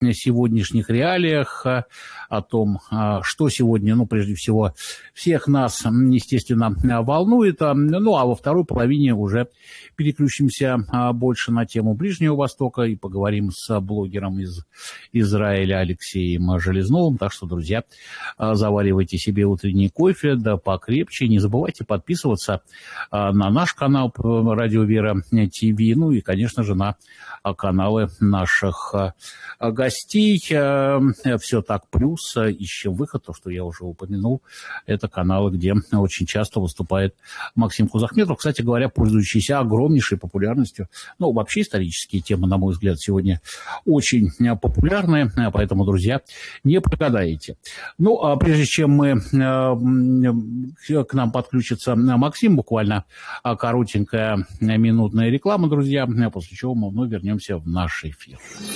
сегодняшних реалиях, о том, что сегодня, прежде всего, всех нас, естественно, волнует. Ну, а во второй половине уже переключимся больше на тему Ближнего Востока и поговорим с блогером из Израиля Алексеем Железновым. Так что, друзья, заваривайте себе утренний кофе, да покрепче. Не забывайте подписываться на наш канал «Радио Вера ТВ», ну и, конечно же, на каналы наших гостей. «Все так плюс», «Ищем выход», то, что я уже упомянул, это каналы, где очень часто выступает Максим Кузахметов, кстати говоря, пользующийся огромнейшей популярностью. Ну, вообще исторические темы, на мой взгляд, сегодня очень популярны, поэтому, друзья, не прогадаете. Ну, а прежде чем к нам подключится Максим, буквально коротенькая минутная реклама, друзья, после чего мы вновь вернемся в наш эфир.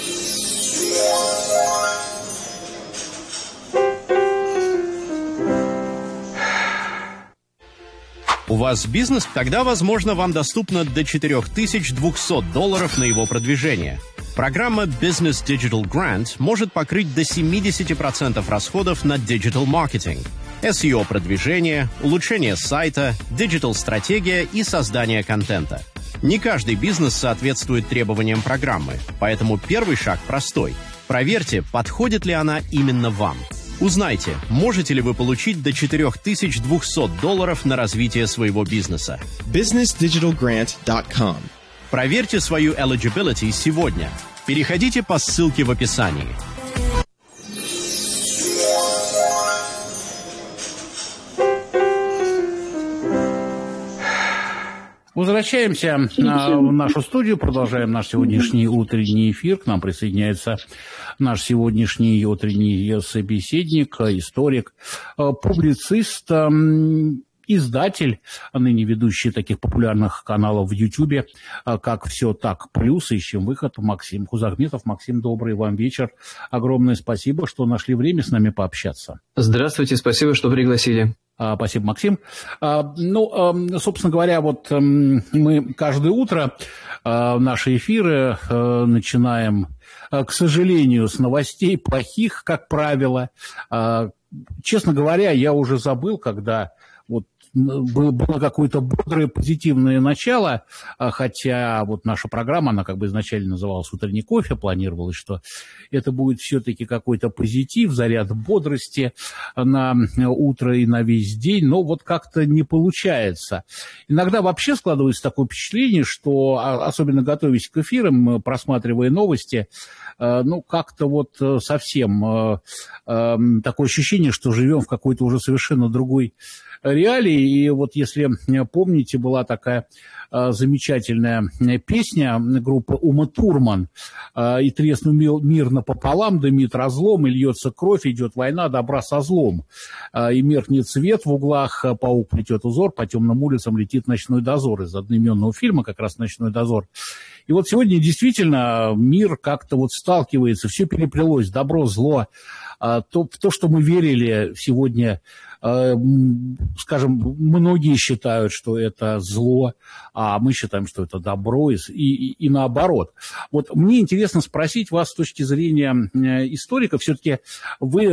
У вас бизнес? Тогда, возможно, вам доступно до $4200 на его продвижение. Программа Business Digital Grant может покрыть до 70% расходов на диджитал-маркетинг, SEO-продвижение, улучшение сайта, диджитал-стратегия и создание контента. Не каждый бизнес соответствует требованиям программы, поэтому первый шаг простой. Проверьте, подходит ли она именно вам. Узнайте, можете ли вы получить до $4200 на развитие своего бизнеса. businessdigitalgrant.com. Проверьте свою eligibility сегодня. Переходите по ссылке в описании. Возвращаемся в нашу студию, продолжаем наш сегодняшний утренний эфир. К нам присоединяется наш сегодняшний утренний собеседник, историк, публицист, издатель, ныне ведущий таких популярных каналов в Ютьюбе, как «Все так плюс», «Ищем выход», Максим Кузахметов. Максим, добрый вам вечер. Огромное спасибо, что нашли время с нами пообщаться. Здравствуйте, спасибо, что пригласили. Спасибо, Максим. Собственно говоря, вот мы каждое утро наши эфиры начинаем, к сожалению, с новостей плохих, как правило. Честно говоря, я уже забыл, когда вот было какое-то бодрое, позитивное начало, хотя вот наша программа, она как бы изначально называлась «Утренний кофе», планировалось, что это будет все-таки какой-то позитив, заряд бодрости на утро и на весь день, но вот как-то не получается. Иногда вообще складывается такое впечатление, что, особенно готовясь к эфирам, просматривая новости, как-то вот совсем такое ощущение, что живем в какой-то уже совершенно другой реалии. И вот если помните, была такая замечательная песня группы Ума Турман: «И треснул мир напополам, дымит разлом, и льется кровь, идет война добра со злом. И меркнет свет в углах, паук плетет узор, по темным улицам летит ночной дозор». Из одноименного фильма как раз «Ночной дозор». И вот сегодня действительно мир как-то вот сталкивается, все переплелось, добро, зло. То, что мы верили сегодня, скажем, многие считают, что это зло, а мы считаем, что это добро, и наоборот. Вот мне интересно спросить вас с точки зрения историка, все-таки вы,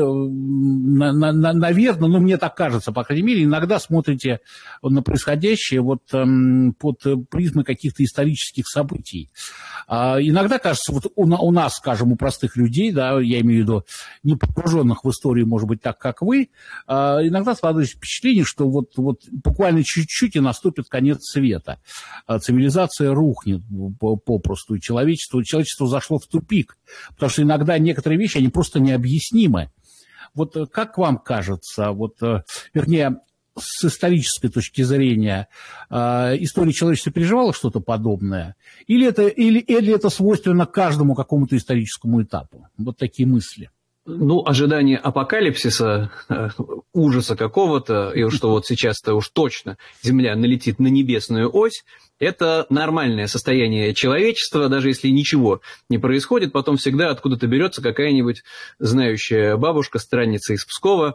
наверное, мне так кажется, по крайней мере, иногда смотрите на происходящее вот под призмой каких-то исторических событий. Иногда кажется, вот у нас, скажем, у простых людей, да, я имею в виду не погруженных в историю, может быть, так, как вы, иногда складывается впечатление, что вот буквально чуть-чуть и наступит конец света. Цивилизация рухнет попросту, и человечество зашло в тупик, потому что иногда некоторые вещи, они просто необъяснимы. Вот как вам кажется, вернее, с исторической точки зрения, история человечества переживала что-то подобное? Или это свойственно каждому какому-то историческому этапу? Вот такие мысли. Ожидание апокалипсиса, ужаса какого-то, и что вот сейчас-то уж точно Земля налетит на небесную ось, это нормальное состояние человечества, даже если ничего не происходит, потом всегда откуда-то берется какая-нибудь знающая бабушка, странница из Пскова.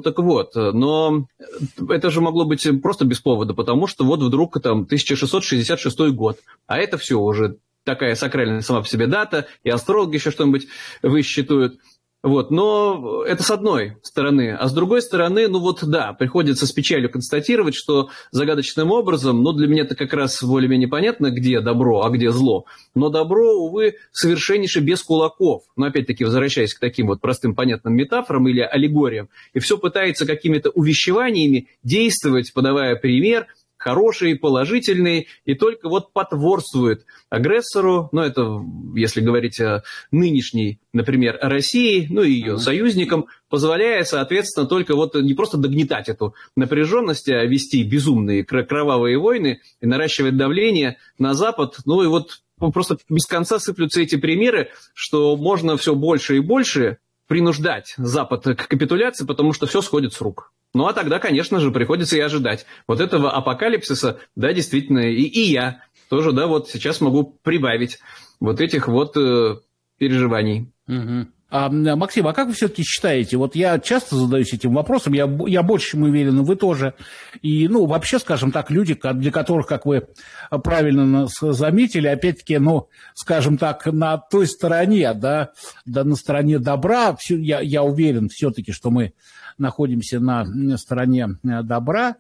Но это же могло быть просто без повода, потому что вот вдруг там 1666 год, а это все уже такая сакральная сама по себе дата, и астрологи еще что-нибудь высчитают. Вот, но это с одной стороны. А с другой стороны, ну вот да, приходится с печалью констатировать, что загадочным образом, ну для меня это как раз более-менее понятно, где добро, а где зло. Но добро, увы, совершеннейше без кулаков. Но опять-таки, возвращаясь к таким вот простым понятным метафорам или аллегориям, и все пытается какими-то увещеваниями действовать, подавая пример, хороший, положительный, и только вот потворствует агрессору, ну, это, если говорить о нынешней, например, России, ну, и ее союзникам, позволяя, соответственно, только вот не просто догнетать эту напряженность, а вести безумные кровавые войны и наращивать давление на Запад, ну, и вот просто без конца сыплются эти примеры, что можно все больше и больше принуждать Запад к капитуляции, потому что все сходит с рук. Ну, а тогда, конечно же, приходится и ожидать вот этого апокалипсиса, да, действительно, и я тоже, да, вот сейчас могу прибавить вот этих вот переживаний. Угу. Максим, а как вы все-таки считаете? Вот я часто задаюсь этим вопросом, я больше чем уверен, вы тоже. И, ну, вообще, скажем так, люди, для которых, как вы правильно заметили, опять-таки, ну, скажем так, на той стороне, да на стороне добра, я уверен все-таки, что мы находимся на стороне добра.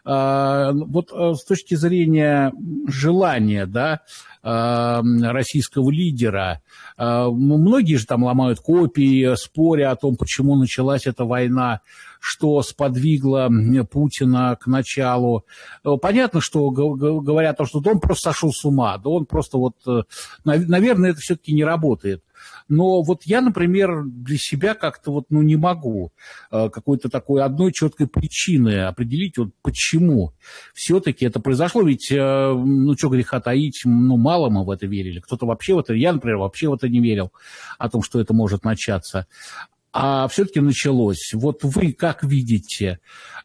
Вот с точки зрения желания, да, российского лидера, многие же там ломают копии, споря о том, почему началась эта война, что сподвигло Путина к началу. Понятно, что говорят, что он просто сошел с ума, да он просто вот, наверное, это все-таки не работает. Но вот я, например, для себя как-то вот, ну, не могу какой-то такой одной четкой причины определить, вот почему все-таки это произошло. Ведь, ну, что греха таить, ну, мало мы в это верили. Кто-то вообще в это, я, например, вообще в это не верил, о том, что это может начаться. А все-таки началось. Вот вы как видите?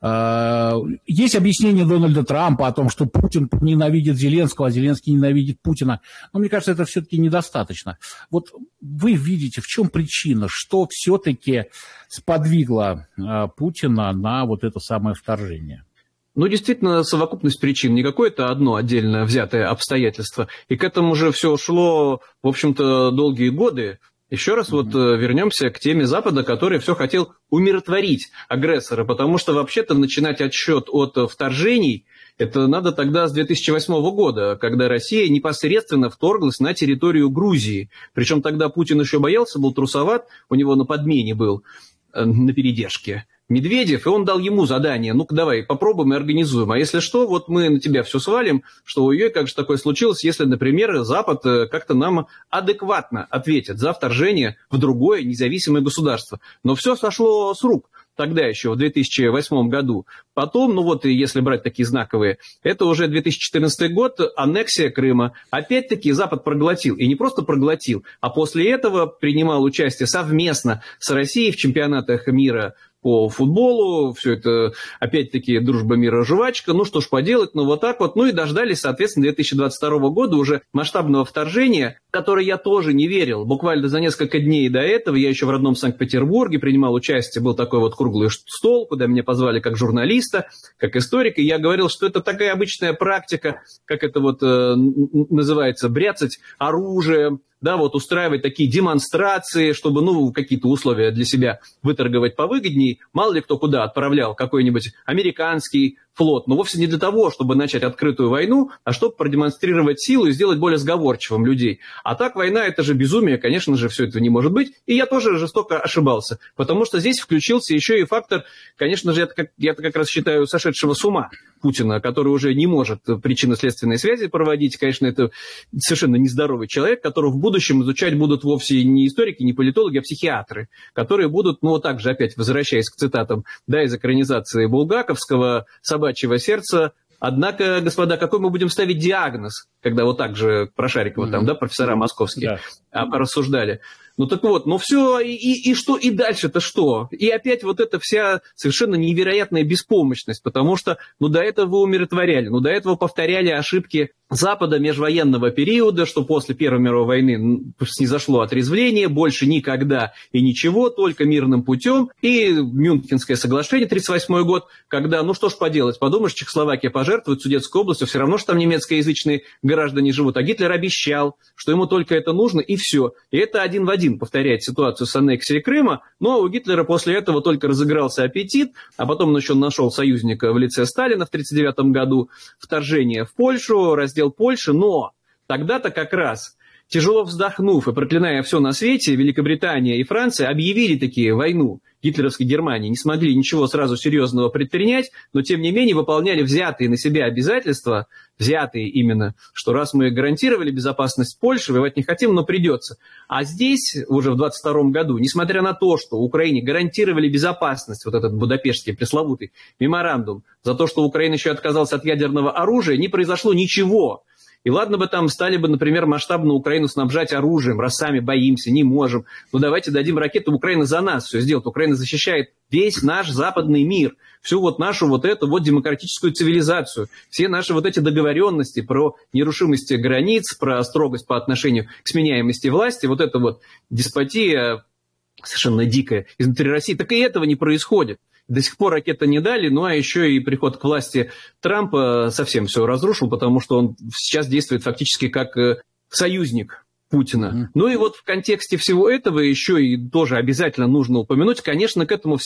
Есть объяснение Дональда Трампа о том, что Путин ненавидит Зеленского, а Зеленский ненавидит Путина. Но мне кажется, это все-таки недостаточно. Вот вы видите, в чем причина, что все-таки сподвигло Путина на вот это самое вторжение? Ну, действительно, совокупность причин, не какое-то одно отдельно взятое обстоятельство. И к этому же все шло, в общем-то, долгие годы. Еще раз вот вернемся к теме Запада, который все хотел умиротворить агрессора, потому что вообще-то начинать отсчет от вторжений это надо тогда с 2008 года, когда Россия непосредственно вторглась на территорию Грузии. Причем тогда Путин еще боялся, был трусоват, у него на подмене был, на передержке Медведев, и он дал ему задание, ну-ка давай попробуем и организуем, а если что, вот мы на тебя все свалим, что ой, как же такое случилось, если, например, Запад как-то нам адекватно ответит за вторжение в другое независимое государство. Но все сошло с рук тогда еще, в 2008 году. Потом, ну вот, если брать такие знаковые, это уже 2014 год, аннексия Крыма. Опять-таки Запад проглотил. И не просто проглотил, а после этого принимал участие совместно с Россией в чемпионатах мира по футболу, все это, опять-таки, дружба, мира, жвачка, ну что ж поделать, ну вот так вот, ну и дождались, соответственно, 2022 года уже масштабного вторжения, в которое я тоже не верил. Буквально за несколько дней до этого я еще в родном Санкт-Петербурге принимал участие, был такой вот круглый стол, куда меня позвали как журналиста, как историка, и я говорил, что это такая обычная практика, как это вот называется, бряцать оружием, да, вот устраивать такие демонстрации, чтобы, ну, какие-то условия для себя выторговать повыгодней. Мало ли кто куда отправлял какой-нибудь американский флот, но вовсе не для того, чтобы начать открытую войну, а чтобы продемонстрировать силу и сделать более сговорчивым людей. А так война – это же безумие, конечно же, все это не может быть. И я тоже жестоко ошибался, потому что здесь включился еще и фактор, конечно же, я как раз считаю сошедшего с ума Путина, который уже не может причинно-следственные связи проводить. Конечно, это совершенно нездоровый человек, которого в будущем изучать будут вовсе не историки, не политологи, а психиатры, которые будут, ну, вот так же, опять возвращаясь к цитатам, да, из экранизации Булгаковского «Собачьего сердца». Однако, господа, какой мы будем ставить диагноз, когда вот так же про Шарикова, там, да, профессора московские порассуждали. Ну так вот, ну все, и что, и дальше-то что? И опять вот эта вся совершенно невероятная беспомощность, потому что, ну до этого вы умиротворяли, ну до этого повторяли ошибки Запада межвоенного периода, что после Первой мировой войны снизошло отрезвление, больше никогда и ничего, только мирным путем. И Мюнхенское соглашение, 1938 год, когда, ну что ж поделать, подумаешь, Чехословакия пожертвует Судетской областью, все равно, что там немецкоязычные граждане живут. А Гитлер обещал, что ему только это нужно, и все. И это один в один повторяет ситуацию с аннексией Крыма, но у Гитлера после этого только разыгрался аппетит, а потом он еще нашел союзника в лице Сталина в 1939 году, вторжение в Польшу, раздел Польши, но тогда-то как раз, тяжело вздохнув и проклиная все на свете, Великобритания и Франция объявили такие войну гитлеровской Германии, не смогли ничего сразу серьезного предпринять, но тем не менее выполняли взятые на себя обязательства, взятые именно, что раз мы гарантировали безопасность Польши, воевать не хотим, но придется. А здесь, уже в 1922 году, несмотря на то, что Украине гарантировали безопасность, вот этот будапештский пресловутый меморандум, за то, что Украина еще отказалась от ядерного оружия, не произошло ничего. И ладно бы там стали бы, например, масштабно Украину снабжать оружием, раз сами боимся, не можем. Ну давайте дадим ракеты, Украина за нас все сделает. Украина защищает весь наш западный мир, всю вот нашу вот эту вот демократическую цивилизацию, все наши вот эти договоренности про нерушимость границ, про строгость по отношению к сменяемости власти, вот эта вот деспотия совершенно дикая изнутри России, так и этого не происходит. До сих пор ракеты не дали, ну а еще и приход к власти Трампа совсем все разрушил, потому что он сейчас действует фактически как союзник Путина. Ну и вот в контексте всего этого еще и тоже обязательно нужно упомянуть, конечно, к этому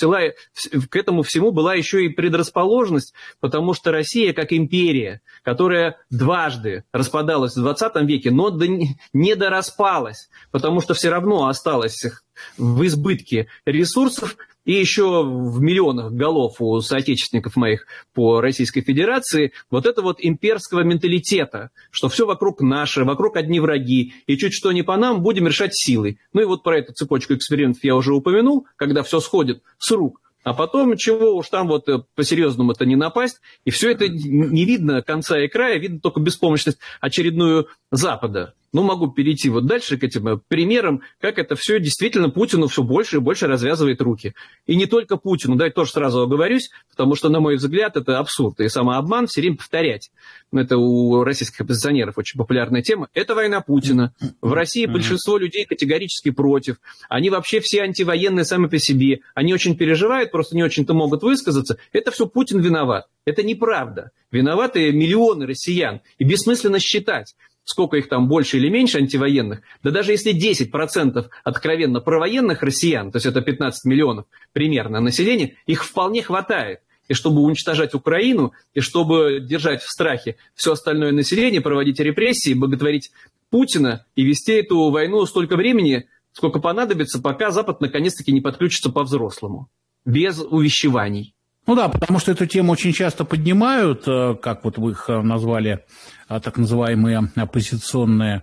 всему была еще и предрасположенность, потому что Россия как империя, которая дважды распадалась в 20 веке, но не дораспалась, потому что все равно осталась в избытке ресурсов, и еще в миллионах голов у соотечественников моих по Российской Федерации вот это вот имперского менталитета, что все вокруг наше, вокруг одни враги, и чуть что не по нам, будем решать силой. Ну и вот про эту цепочку экспериментов я уже упомянул, когда все сходит с рук, а потом чего уж там вот по-серьезному-то не напасть, и все это не видно конца и края, видно только беспомощность очередную Запада. Ну, могу перейти вот дальше к этим примерам, как это все действительно Путину все больше и больше развязывает руки. И не только Путину, да, я тоже сразу оговорюсь, потому что, на мой взгляд, это абсурд и самообман все время повторять. Это у российских оппозиционеров очень популярная тема. Это война Путина. В России большинство людей категорически против. Они вообще все антивоенные сами по себе. Они очень переживают, просто не очень-то могут высказаться. Это все Путин виноват. Это неправда. Виноваты миллионы россиян. И бессмысленно считать, сколько их там больше или меньше антивоенных, да даже если 10% откровенно провоенных россиян, то есть это 15 миллионов примерно населения, их вполне хватает. И чтобы уничтожать Украину, и чтобы держать в страхе все остальное население, проводить репрессии, боготворить Путина и вести эту войну столько времени, сколько понадобится, пока Запад наконец-таки не подключится по-взрослому, без увещеваний. Ну да, потому что эту тему очень часто поднимают, как вот вы их назвали, так называемые оппозиционно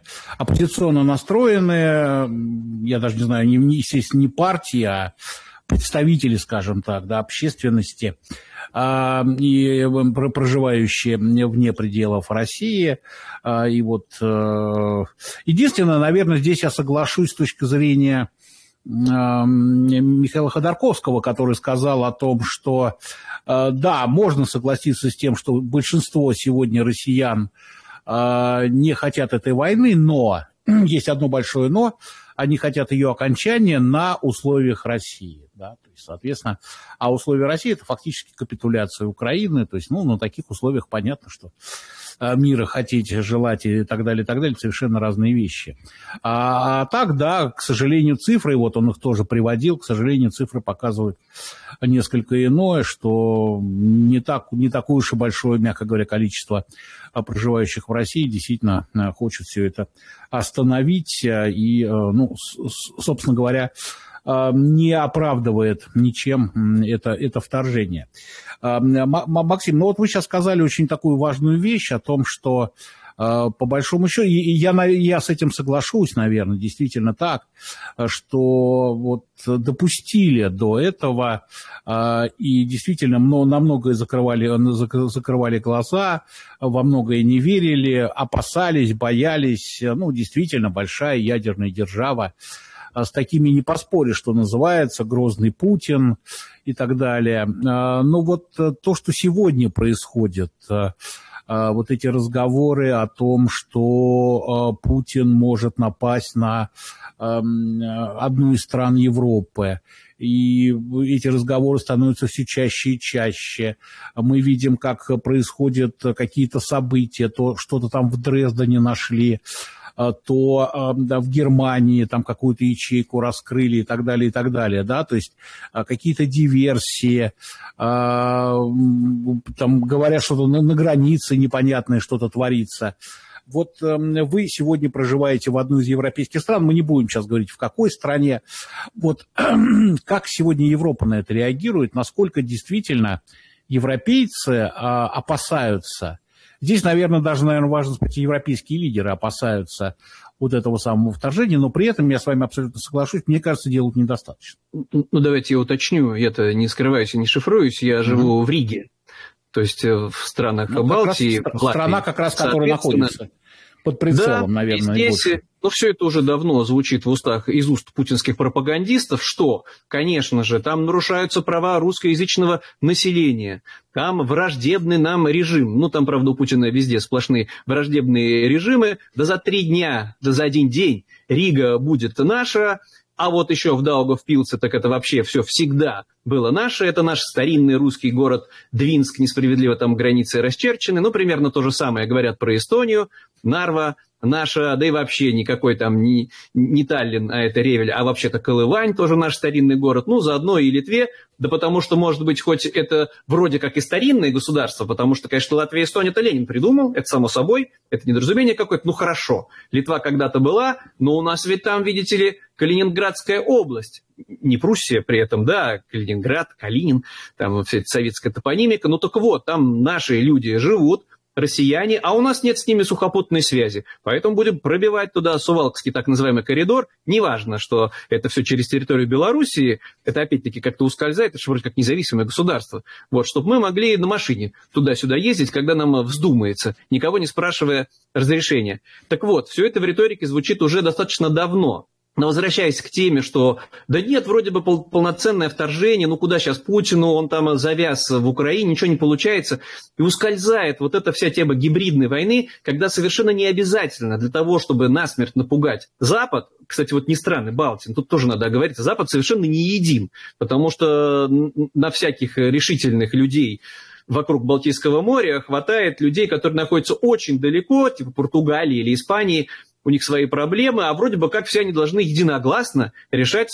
настроенные, я даже не знаю, естественно, не партии, а представители, скажем так, да, общественности, и проживающие вне пределов России. И вот единственное, наверное, здесь я соглашусь с точки зрения Михаила Ходорковского, который сказал о том, что да, можно согласиться с тем, что большинство сегодня россиян не хотят этой войны, но есть одно большое но, они хотят ее окончания на условиях России. Да? То есть, соответственно, а условия России – это фактически капитуляция Украины. То есть, ну, на таких условиях понятно, что мира хотеть, желать и так далее, совершенно разные вещи. А так, да, к сожалению, цифры, вот он их тоже приводил, к сожалению, цифры показывают несколько иное, что не такое уж и большое, мягко говоря, количество проживающих в России действительно хочет все это остановить и, ну, собственно говоря, не оправдывает ничем это вторжение. Максим, ну вот вы сейчас сказали очень такую важную вещь о том, что по большому счету, и я с этим соглашусь, наверное, действительно так, что вот допустили до этого и действительно на многое закрывали глаза, во многое не верили, опасались, боялись, ну, действительно большая ядерная держава. С такими не поспоришь, что называется, грозный Путин и так далее. Но вот то, что сегодня происходит, вот эти разговоры о том, что Путин может напасть на одну из стран Европы. И эти разговоры становятся все чаще и чаще. Мы видим, как происходят какие-то события, то что-то там в Дрездене нашли, то в Германии там какую-то ячейку раскрыли и так далее, да, то есть какие-то диверсии, там говорят, что на границе непонятное что-то творится. Вот вы сегодня проживаете в одной из европейских стран, мы не будем сейчас говорить, в какой стране. Вот как сегодня Европа на это реагирует, насколько действительно европейцы опасаются. Здесь, наверное, даже, важно сказать, европейские лидеры опасаются вот этого самого вторжения, но при этом я с вами абсолютно соглашусь, мне кажется, делать недостаточно. Ну, давайте я уточню, я-то не скрываюсь и не шифруюсь, я живу в Риге. То есть в странах Балтии, Латвии. Страна, как раз, которая находится под прицелом, да, наверное. И здесь, все это уже давно звучит из уст путинских пропагандистов, что, конечно же, там нарушаются права русскоязычного населения, там враждебный нам режим. Ну, там, правда, у Путина везде сплошные враждебные режимы. Да за 3 дня, да за 1 день Рига будет наша. А вот еще в Даугавпилсе, так это вообще все всегда было наше. Это наш старинный русский город Двинск, несправедливо там границы расчерчены. Ну, примерно то же самое говорят про Эстонию, Нарва наша, да и вообще никакой там не Таллин, а это Ревель, а вообще-то Колывань, тоже наш старинный город. Ну, заодно и Литве, да потому что, может быть, хоть это вроде как и старинное государство, потому что, конечно, Латвия и Эстония это Ленин придумал, это само собой, это недоразумение какое-то, ну, хорошо. Литва когда-то была, но у нас ведь там, видите ли, Калининградская область, не Пруссия при этом, да, Калининград, Калинин, там вся эта советская топонимика, ну, так вот, там наши люди живут, россияне, а у нас нет с ними сухопутной связи. Поэтому будем пробивать туда Сувалкский так называемый коридор. Неважно, что это все через территорию Белоруссии, это опять-таки как-то ускользает, это же вроде как независимое государство. Вот, чтобы мы могли на машине туда-сюда ездить, когда нам вздумается, никого не спрашивая разрешения. Так вот, все это в риторике звучит уже достаточно давно. Но возвращаясь к теме, что да нет, вроде бы полноценное вторжение, ну куда сейчас Путину, он там завяз в Украине, ничего не получается. И ускользает вот эта вся тема гибридной войны, когда совершенно не обязательно для того, чтобы насмерть напугать Запад, кстати, вот не страны Балтии, тут тоже надо оговориться, Запад совершенно не един, потому что на всяких решительных людей вокруг Балтийского моря хватает людей, которые находятся очень далеко, типа Португалии или Испании, у них свои проблемы, а вроде бы как все они должны единогласно решать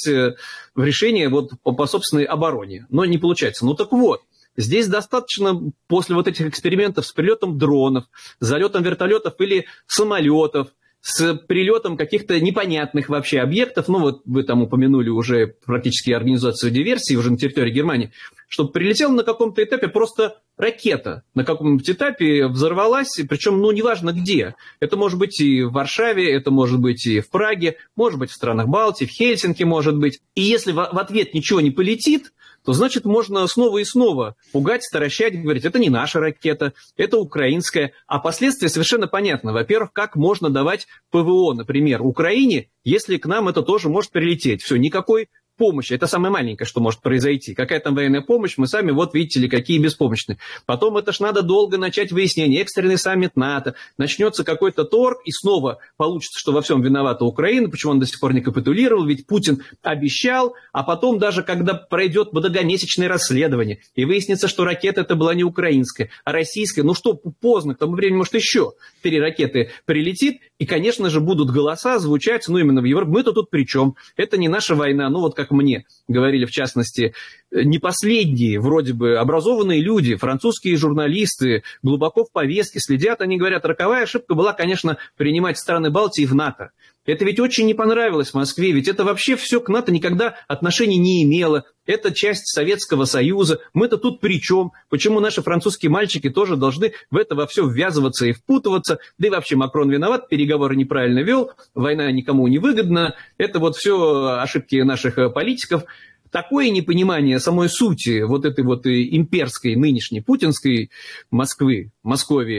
в решении вот по собственной обороне. Но не получается. Ну так вот, здесь достаточно после вот этих экспериментов с прилетом дронов, с залетом вертолетов или самолетов, с прилетом каких-то непонятных вообще объектов, ну вот вы там упомянули уже практически организацию диверсии уже на территории Германии, чтобы прилетела на каком-то этапе просто ракета, на каком-нибудь этапе взорвалась, причем, ну, неважно где. Это может быть и в Варшаве, это может быть и в Праге, может быть в странах Балтии, в Хельсинки, может быть. И если в ответ ничего не полетит, то, значит, можно снова и снова пугать, старощать, говорить, это не наша ракета, это украинская. А последствия совершенно понятны. Во-первых, как можно давать ПВО, например, Украине, если к нам это тоже может прилететь. Все, никакой помощи. Это самое маленькое, что может произойти. Какая там военная помощь, мы сами, вот видите ли, какие беспомощные. Потом это ж надо долго начать выяснение. Экстренный саммит НАТО, начнется какой-то торг, и снова получится, что во всем виновата Украина, почему он до сих пор не капитулировал, ведь Путин обещал, а потом даже когда пройдет многомесячное расследование, и выяснится, что ракета это была не украинская, а российская, ну что, поздно, к тому времени, может, еще 3 ракеты прилетит, и, конечно же, будут голоса звучать, ну, именно в Европе. Мы-то тут при чем? Это не наша война, ну, вот как мне говорили, в частности, не последние, вроде бы, образованные люди, французские журналисты, глубоко в повестке следят, они говорят, роковая ошибка была, конечно, принимать страны Балтии в НАТО. Это ведь очень не понравилось Москве, ведь это вообще все к НАТО никогда отношений не имело. Это часть Советского Союза. Мы-то тут при чем? Почему наши французские мальчики тоже должны в это во все ввязываться и впутываться? Да и вообще Макрон виноват, переговоры неправильно вел, война никому не выгодна. Это вот все ошибки наших политиков. Такое непонимание самой сути вот этой вот имперской, нынешней, путинской Москвы, Московии,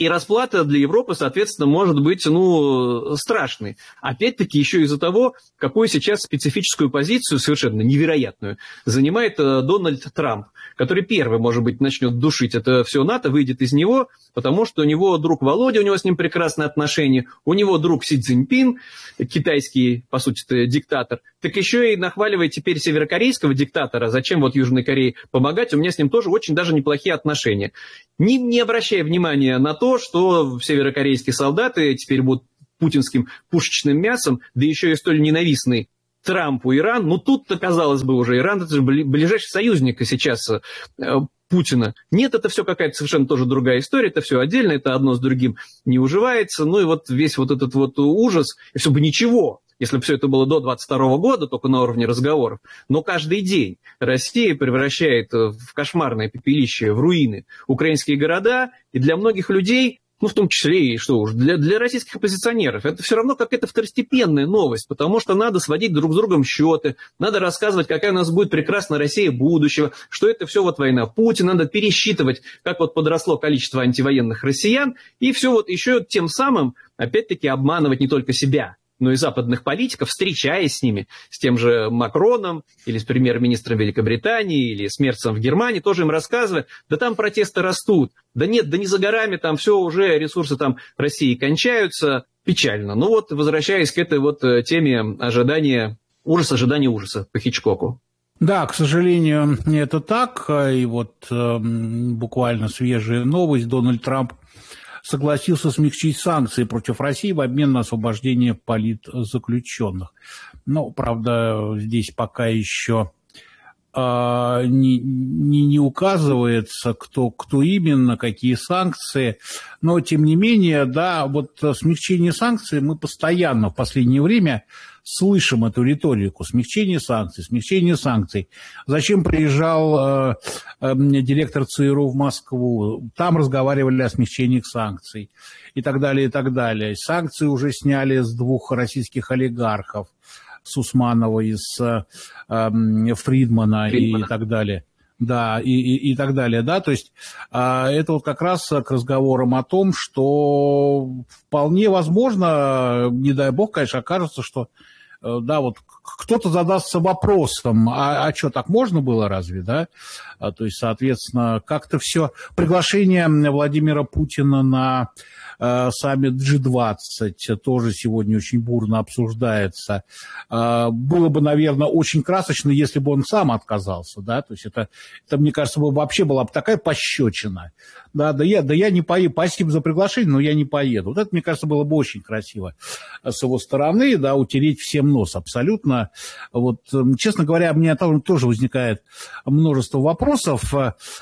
И расплата для Европы, соответственно, может быть, страшной. Опять-таки, еще из-за того, какую сейчас специфическую позицию, совершенно невероятную, занимает Дональд Трамп, который первый, может быть, начнет душить это все НАТО, выйдет из него, потому что у него друг Володя, у него с ним прекрасные отношения, у него друг Си Цзиньпин, китайский, по сути, диктатор, так еще и нахваливает теперь северокорейского диктатора, зачем вот Южной Корее помогать, у меня с ним тоже очень даже неплохие отношения. Не обращая внимания на то, что северокорейские солдаты теперь будут путинским пушечным мясом, да еще и столь ненавистный Трампу Иран. Тут-то, казалось бы, уже Иран – это же ближайший союзник сейчас Путина. Нет, это все какая-то совершенно тоже другая история, это все отдельно, это одно с другим не уживается. И вот весь вот этот вот ужас, и все бы ничего, если бы все это было до 2022 года, только на уровне разговоров. Но каждый день Россия превращает в кошмарное пепелище, в руины украинские города, и для многих людей, в том числе и для российских оппозиционеров, это все равно какая-то второстепенная новость, потому что надо сводить друг с другом счеты, надо рассказывать, какая у нас будет прекрасная Россия будущего, что это все вот война Путина, надо пересчитывать, как вот подросло количество антивоенных россиян, и все вот еще тем самым, опять-таки, обманывать не только себя, но и западных политиков, встречаясь с ними, с тем же Макроном, или с премьер-министром Великобритании, или с Мерцем в Германии, тоже им рассказывая, да там протесты растут, да нет, да не за горами, там все уже, ресурсы там России кончаются, печально. Возвращаясь к этой вот теме ожидания ужаса по Хичкоку. Да, к сожалению, это так, и буквально свежая новость, Дональд Трамп согласился смягчить санкции против России в обмен на освобождение политзаключенных. Правда, здесь пока еще не указывается, кто именно, какие санкции, но, тем не менее, смягчение санкций мы постоянно в последнее время слышим эту риторику. Смягчение санкций. Зачем приезжал директор ЦРУ в Москву? Там разговаривали о смягчении санкций и так далее, и так далее. Санкции уже сняли с 2 российских олигархов, с Усманова и с Фридмана и так далее. Да, и так далее, да, то есть это как раз к разговорам о том, что вполне возможно, не дай бог, конечно, окажется, что кто-то задастся вопросом, а что, так можно было разве, да? То есть, соответственно, как-то все. Приглашение Владимира Путина на саммит G20 тоже сегодня очень бурно обсуждается. Было бы, наверное, очень красочно, если бы он сам отказался, да? То есть это мне кажется, вообще была бы такая пощечина. Да я не поеду, спасибо за приглашение, но я не поеду. Это, мне кажется, было бы очень красиво с его стороны, да, утереть всем нос абсолютно. Честно говоря, у меня тоже возникает множество вопросов,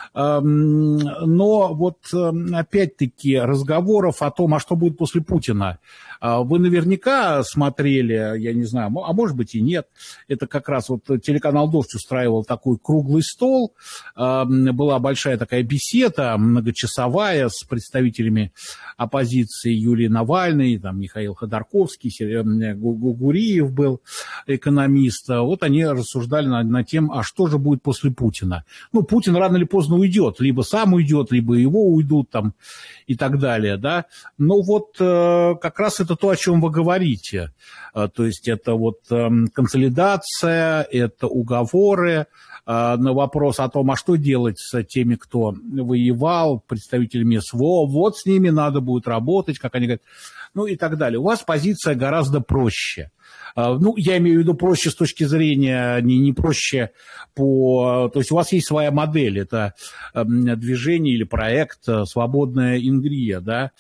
но опять-таки разговоров о том, а что будет после Путина. Вы наверняка смотрели, я не знаю, а может быть и нет, это как раз телеканал «Дождь» устраивал такой круглый стол, была большая такая беседа, многочасовая, с представителями оппозиции Юлии Навальной, там Михаил Ходорковский, Гуриев был экономист. Они рассуждали над тем, а что же будет после Путина. Путин рано или поздно уйдет, либо сам уйдет, либо его уйдут там и так далее, да. Но как раз это то, о чем вы говорите. То есть это консолидация, это уговоры. На вопрос о том, а что делать с теми, кто воевал, представителями СВО, с ними надо будет работать, как они говорят, и так далее. У вас позиция гораздо проще. Я имею в виду проще с точки зрения, не проще то есть у вас есть своя модель, это движение или проект «Свободная Ингрия», да,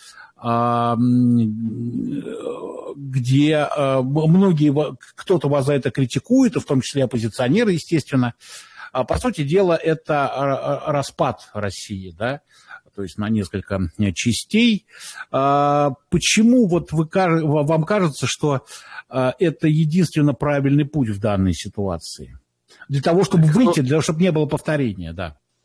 где кто-то вас за это критикует, в том числе оппозиционеры, естественно. По сути дела, это распад России, да, то есть на несколько частей. Почему вам кажется, что это единственно правильный путь в данной ситуации? Для того, чтобы выйти, чтобы не было повторения, да.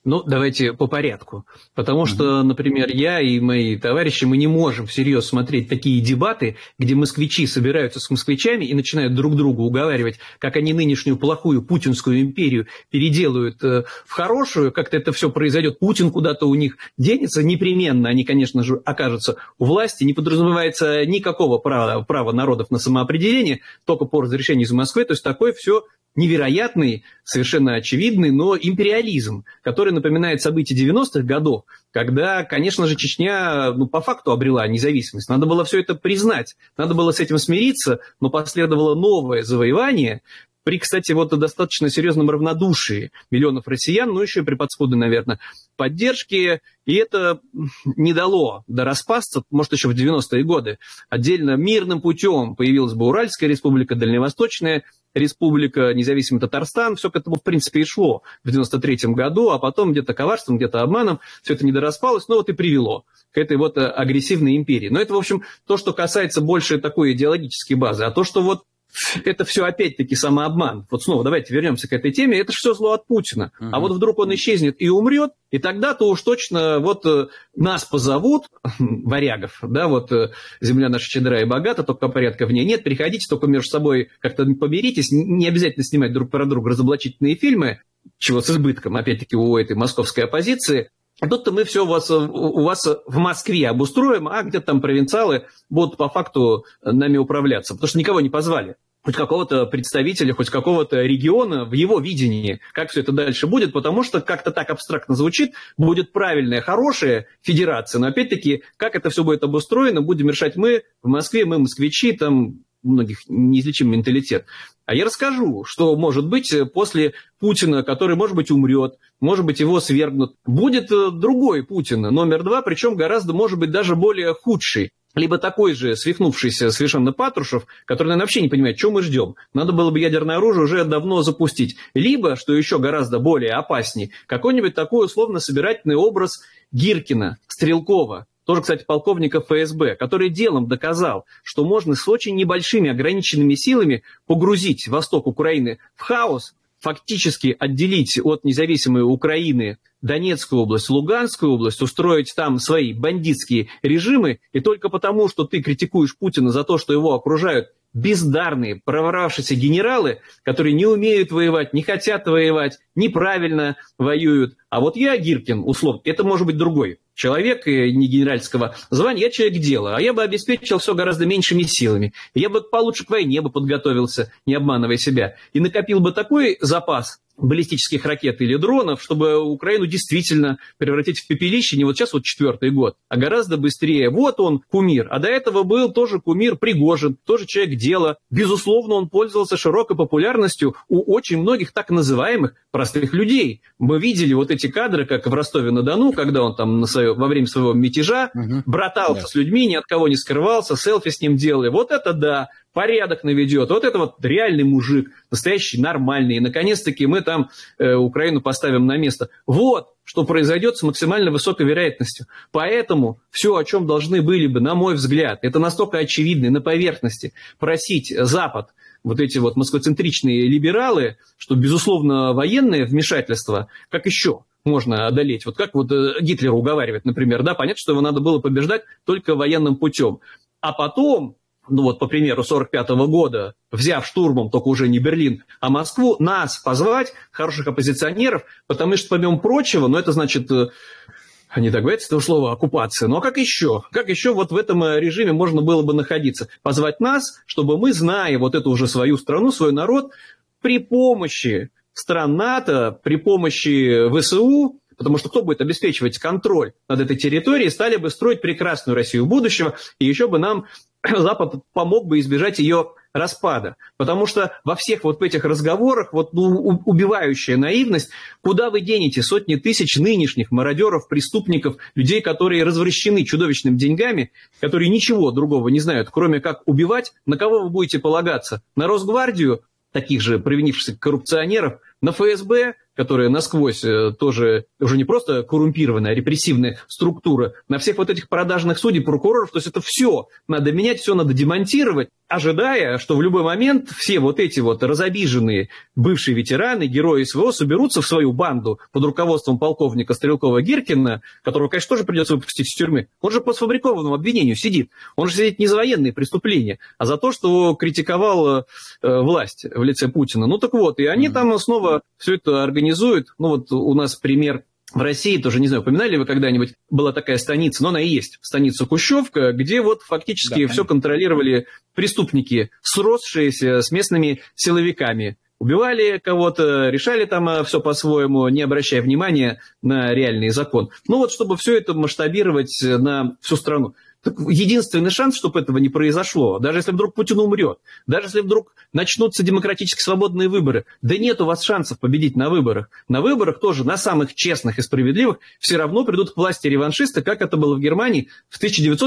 Ну, давайте по порядку. Потому что, например, я и мои товарищи, мы не можем всерьез смотреть такие дебаты, где москвичи собираются с москвичами и начинают друг друга уговаривать, как они нынешнюю плохую путинскую империю переделают в хорошую, как-то это все произойдет, Путин куда-то у них денется, непременно они, конечно же, окажутся у власти, не подразумевается никакого права народов на самоопределение, только по разрешению из Москвы, то есть такое все невероятный, совершенно очевидный, но империализм, который напоминает события 90-х годов, когда, конечно же, Чечня по факту обрела независимость. Надо было все это признать, надо было с этим смириться, но последовало новое завоевание при, кстати, достаточно серьезном равнодушии миллионов россиян, но еще и при подспудной, наверное, поддержке. И это не дало распасться, может, еще в 90-е годы. Отдельно мирным путем появилась бы Уральская республика, Дальневосточная республика, независимый Татарстан. Все к этому, в принципе, и шло в 93-м году, а потом где-то коварством, где-то обманом все это недораспалось, но и привело к этой агрессивной империи. Но это, в общем, то, что касается больше такой идеологической базы. А то, что это все опять-таки самообман. Снова давайте вернемся к этой теме. Это же все зло от Путина. А вдруг он исчезнет и умрет, и тогда-то уж точно нас позовут, варягов, да, земля наша щедра и богата, только порядка в ней нет, приходите, только между собой как-то помиритесь, не обязательно снимать друг про друга разоблачительные фильмы, чего с избытком, опять-таки, у этой московской оппозиции. А тут-то мы все у вас в Москве обустроим, а где-то там провинциалы будут по факту нами управляться, потому что никого не позвали. Хоть какого-то представителя, хоть какого-то региона в его видении, как все это дальше будет, потому что как-то так абстрактно звучит, будет правильная, хорошая федерация, но опять-таки, как это все будет обустроено, будем решать мы в Москве, мы москвичи, там у многих неизлечимый менталитет. А я расскажу, что может быть после Путина, который, может быть, умрет, может быть, его свергнут, будет другой Путин, номер 2, причем гораздо, может быть, даже более худший. Либо такой же свихнувшийся совершенно Патрушев, который, наверное, вообще не понимает, что мы ждем. Надо было бы ядерное оружие уже давно запустить. Либо, что еще гораздо более опаснее, какой-нибудь такой условно-собирательный образ Гиркина, Стрелкова, тоже, кстати, полковника ФСБ, который делом доказал, что можно с очень небольшими ограниченными силами погрузить восток Украины в хаос, фактически отделить от независимой Украины Донецкую область, Луганскую область, устроить там свои бандитские режимы, и только потому, что ты критикуешь Путина за то, что его окружают бездарные, проворавшиеся генералы, которые не умеют воевать, не хотят воевать, неправильно воюют. А я, Гиркин, условно, это может быть другой человек, не генеральского звания, я человек дела, а я бы обеспечил все гораздо меньшими силами. Я бы получше к войне бы подготовился, не обманывая себя, и накопил бы такой запас баллистических ракет или дронов, чтобы Украину действительно превратить в пепелище не сейчас 4-й год, а гораздо быстрее. Он кумир. А до этого был тоже кумир Пригожин, тоже человек дела. Безусловно, он пользовался широкой популярностью у очень многих так называемых простых людей. Мы видели эти кадры, как в Ростове-на-Дону, когда он там во время своего мятежа братался с людьми, ни от кого не скрывался, селфи с ним делали. Это да, порядок наведет. Это реальный мужик, настоящий, нормальный. И, наконец-таки, мы там Украину поставим на место. Что произойдет с максимально высокой вероятностью. Поэтому все, о чем должны были бы, на мой взгляд, это настолько очевидно на поверхности, просить Запад, эти москвоцентричные либералы, что, безусловно, военное вмешательство, как еще можно одолеть? Как Гитлер уговаривает, например, да, понятно, что его надо было побеждать только военным путем. А потом, по примеру 1945 года, взяв штурмом только уже не Берлин, а Москву, нас позвать, хороших оппозиционеров, потому что, помимо прочего, это значит, не так боятся этого слова, оккупация. А как еще? Как еще в этом режиме можно было бы находиться? Позвать нас, чтобы мы, зная эту уже свою страну, свой народ, при помощи стран НАТО, при помощи ВСУ, потому что кто будет обеспечивать контроль над этой территорией, стали бы строить прекрасную Россию будущего, и еще бы нам Запад помог бы избежать ее распада. Потому что во всех этих разговорах убивающая наивность, куда вы денете сотни тысяч нынешних мародеров, преступников, людей, которые развращены чудовищными деньгами, которые ничего другого не знают, кроме как убивать, на кого вы будете полагаться? На Росгвардию, таких же провинившихся коррупционеров, на ФСБ, которая насквозь тоже уже не просто коррумпированная, а репрессивная структура, на всех этих продажных судей, прокуроров, то есть это все надо менять, все надо демонтировать. ожидая, что в любой момент все вот эти вот разобиженные бывшие ветераны, герои СВО соберутся в свою банду под руководством полковника Стрелкова-Гиркина, которого, конечно, тоже придется выпустить из тюрьмы. Он же по сфабрикованному обвинению сидит. Он же сидит не за военные преступления, а за то, что критиковал власть в лице Путина. Ну так вот, и они там снова все это организуют. Ну вот у нас пример в России, тоже, не знаю, упоминали вы когда-нибудь, была такая станица, но она и есть, станица Кущевка, где вот фактически все контролировали преступники, сросшиеся с местными силовиками. Убивали кого-то, решали там все по-своему, не обращая внимания на реальный закон. Ну вот, чтобы все это масштабировать на всю страну. Так единственный шанс, чтобы этого не произошло, даже если вдруг Путин умрет, даже если вдруг начнутся демократически свободные выборы, да нет у вас шансов победить на выборах. На выборах тоже, на самых честных и справедливых, все равно придут к власти реваншисты, как это было в Германии в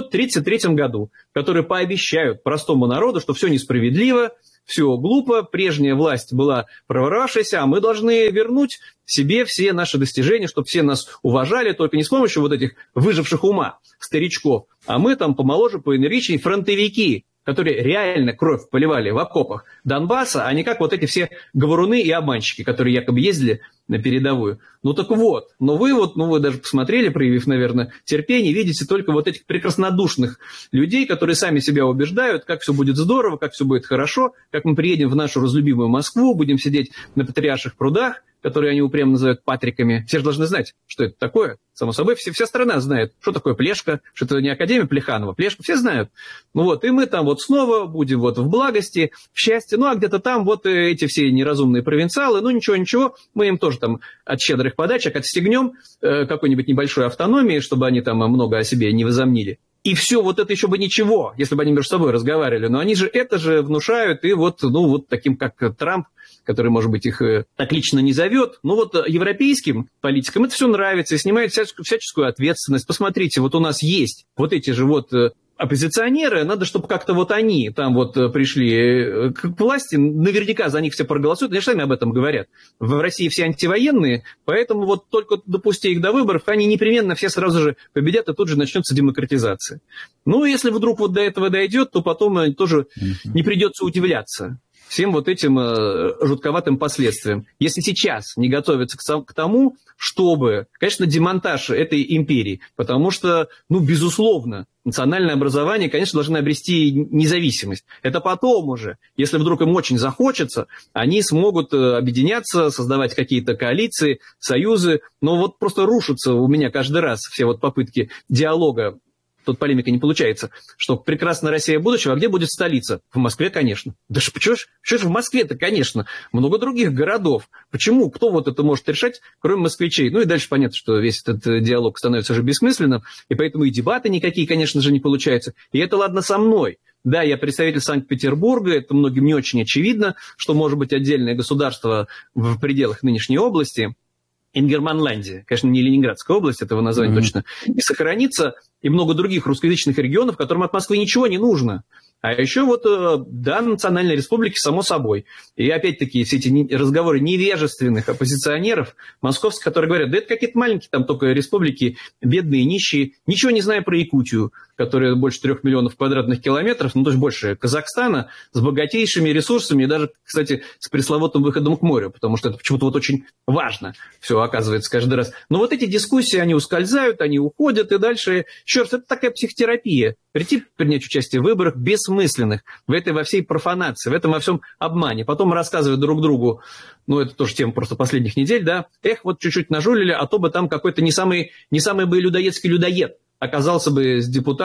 1933 году, которые пообещают простому народу, что все несправедливо, все глупо, прежняя власть была проворовавшаяся, а мы должны вернуть себе все наши достижения, чтобы все нас уважали, только не с помощью вот этих выживших ума старичков, а мы там помоложе, поэнергичнее, фронтовики, которые реально кровь поливали в окопах Донбасса, а не как вот эти все говоруны и обманщики, которые якобы ездили на передовую. Ну так вот, вы даже посмотрели, проявив, наверное, терпение, видите только вот этих прекраснодушных людей, которые сами себя убеждают, как все будет здорово, как все будет хорошо, как мы приедем в нашу разлюбимую Москву, будем сидеть на Патриарших прудах, которые они упрямо называют патриками. Все же должны знать, что это такое. Само собой, вся страна знает, что такое Плешка, что это не Академия Плеханова, Плешка, все знают. Ну вот, и мы там вот снова будем вот в благости, в счастье, ну а где-то там вот эти все неразумные провинциалы, ну ничего, мы им тоже там от щедрых подачек отстегнем какой-нибудь небольшой автономии, чтобы они там много о себе не возомнили. И все, вот это еще бы ничего, если бы они между собой разговаривали. Но они же это же внушают, и вот таким, как Трамп, который, может быть, их так лично не зовет. Но вот европейским политикам это все нравится и снимает всяческую ответственность. Посмотрите, вот у нас есть вот эти же вот оппозиционеры, надо, чтобы как-то вот они там вот пришли к власти, наверняка за них все проголосуют, они же сами об этом говорят. В России все антивоенные, поэтому вот только допусти их до выборов, они непременно все сразу же победят, и тут же начнется демократизация. Ну, если вдруг вот до этого дойдет, то потом тоже не придется удивляться всем вот этим жутковатым последствиям. Если сейчас не готовиться к тому, чтобы, конечно, демонтаж этой империи, потому что, безусловно, национальное образование, конечно, должно обрести независимость. Это потом уже, если вдруг им очень захочется, они смогут объединяться, создавать какие-то коалиции, союзы, но вот просто рушатся у меня каждый раз все вот попытки диалога. Тут полемика не получается, что прекрасная Россия будущего, а где будет столица? В Москве, конечно. Да что ж в Москве-то, конечно. Много других городов. Почему? Кто вот это может решать, кроме москвичей? Ну и дальше понятно, что весь этот диалог становится уже бессмысленным, и поэтому и дебаты никакие, конечно же, не получаются. И это ладно со мной. Да, я представитель Санкт-Петербурга, это многим не очень очевидно, что может быть отдельное государство в пределах нынешней области. Ингерманландия, конечно, не Ленинградская область, этого названия точно не сохранится, и много других русскоязычных регионов, которым от Москвы ничего не нужно. А еще вот, да, национальные республики, само собой. И опять-таки все эти разговоры невежественных оппозиционеров московских, которые говорят, да это какие-то маленькие там только республики, бедные, нищие, ничего не зная про Якутию, которая больше 3 миллионов квадратных километров, то есть больше Казахстана, с богатейшими ресурсами, и даже, кстати, с пресловутым выходом к морю, потому что это почему-то вот очень важно все оказывается каждый раз. Но вот эти дискуссии, они ускользают, они уходят, и дальше, еще раз, это такая психотерапия. Прийти принять участие в выборах бессмысленных, во всей профанации, в этом во всем обмане. Потом рассказывать друг другу, это тоже тема просто последних недель, да, вот чуть-чуть нажулили, а то бы там какой-то не самый бы людоедский людоед оказался бы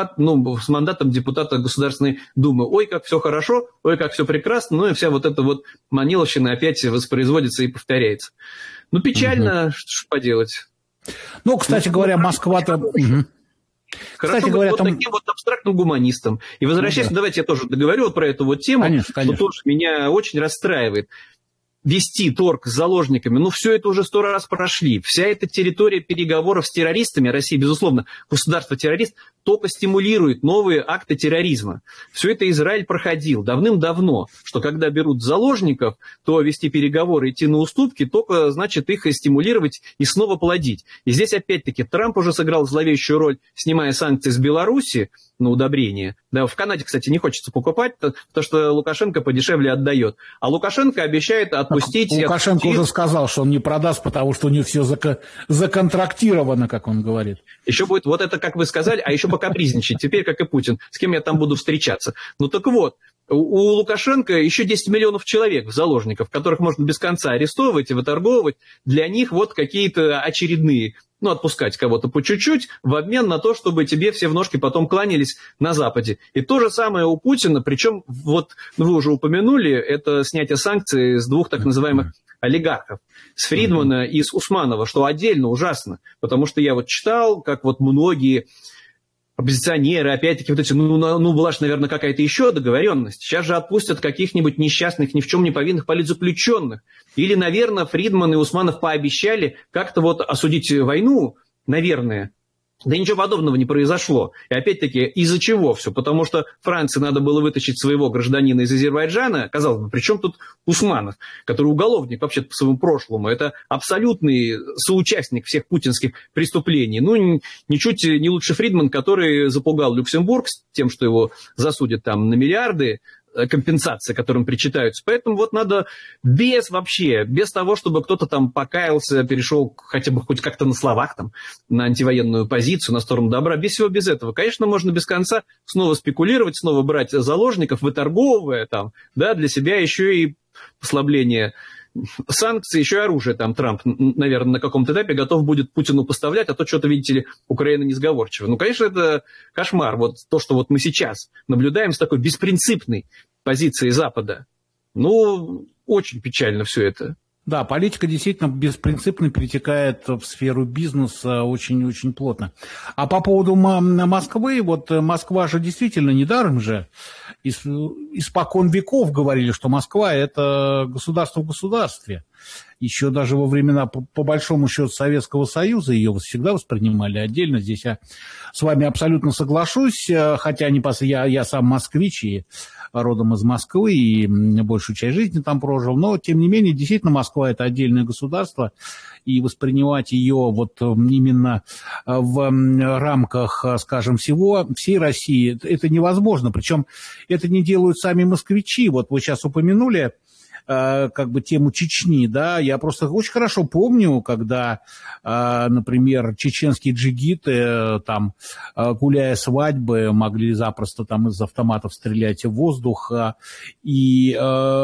с мандатом депутата Государственной Думы. Ой, как все хорошо, ой, как все прекрасно, и вся вот эта вот маниловщина опять воспроизводится и повторяется. Печально, что ж поделать. Кстати говоря, Москва-то... Хорошо, кстати говоря, таким вот абстрактным гуманистом. И возвращаясь, давайте я тоже договорю про эту вот тему, конечно. что тоже меня очень расстраивает. вести торг с заложниками, ну, все это уже 100 раз прошли. Вся эта территория переговоров с террористами, Россия, безусловно, государство-террорист, только стимулирует новые акты терроризма. Все это Израиль проходил давным-давно, что когда берут заложников, то вести переговоры, идти на уступки, только, значит, их стимулировать и снова плодить. И здесь, опять-таки, Трамп уже сыграл зловещую роль, снимая санкции с Беларуси на удобрение. Да, в Канаде, кстати, не хочется покупать, потому что Лукашенко подешевле отдает. А Лукашенко обещает отпустить... Лукашенко уже сказал, что он не продаст, потому что у него все законтрактировано, как он говорит. Еще будет вот это, как вы сказали, а еще покапризничать. Теперь, как и Путин, с кем я там буду встречаться. Ну так вот, у Лукашенко еще 10 миллионов человек в заложниках, которых можно без конца арестовывать и выторговывать. Для них вот какие-то очередные, ну, отпускать кого-то по чуть-чуть в обмен на то, чтобы тебе все в ножки потом кланялись на Западе. И то же самое у Путина, причем, вот вы уже упомянули, это снятие санкций с двух так называемых олигархов, с Фридмана и с Усманова, что отдельно ужасно, потому что я вот читал, как вот многие оппозиционеры, опять-таки, вот эти, ну была же, наверное, какая-то еще договоренность. Сейчас же отпустят каких-нибудь несчастных, ни в чем не повинных политзаключенных. Или, наверное, Фридман и Усманов пообещали как-то вот осудить войну, наверное. Да ничего подобного не произошло. И опять-таки, из-за чего все? Потому что Франции надо было вытащить своего гражданина из Азербайджана. Казалось бы, при чем тут Усманов, который уголовник вообще-то по своему прошлому? Это абсолютный соучастник всех путинских преступлений. Ну, ничуть не лучше Фридман, который запугал Люксембург с тем, что его засудят там на миллиарды, компенсации, которым причитаются. Поэтому вот надо без того, чтобы кто-то там покаялся, перешел хотя бы хоть как-то на словах там, на антивоенную позицию, на сторону добра, без всего без этого. Конечно, можно без конца снова спекулировать, снова брать заложников, выторговывая там, да, для себя еще и послабление санкций, еще и оружие там Трамп, наверное, на каком-то этапе готов будет Путину поставлять, а то что-то, видите ли, Украина несговорчива. Ну, конечно, это кошмар. Вот то, что вот мы сейчас наблюдаем с такой беспринципной позиции Запада. Ну, очень печально все это. Да, политика действительно беспринципно перетекает в сферу бизнеса очень-очень плотно. А по поводу Москвы, вот Москва же действительно недаром же испокон веков говорили, что Москва – это государство в государстве. Еще даже во времена, по большому счету, Советского Союза ее всегда воспринимали отдельно. Здесь я с вами абсолютно соглашусь, хотя я сам москвич и родом из Москвы, и большую часть жизни там прожил. Но, тем не менее, действительно, Москва – это отдельное государство, и воспринимать ее вот именно в рамках, скажем, всей России это невозможно. Причем это не делают сами москвичи. Вот вы сейчас упомянули как бы тему Чечни, да, я просто очень хорошо помню, когда, например, чеченские джигиты, там, гуляя свадьбы, могли запросто там из автоматов стрелять в воздух, и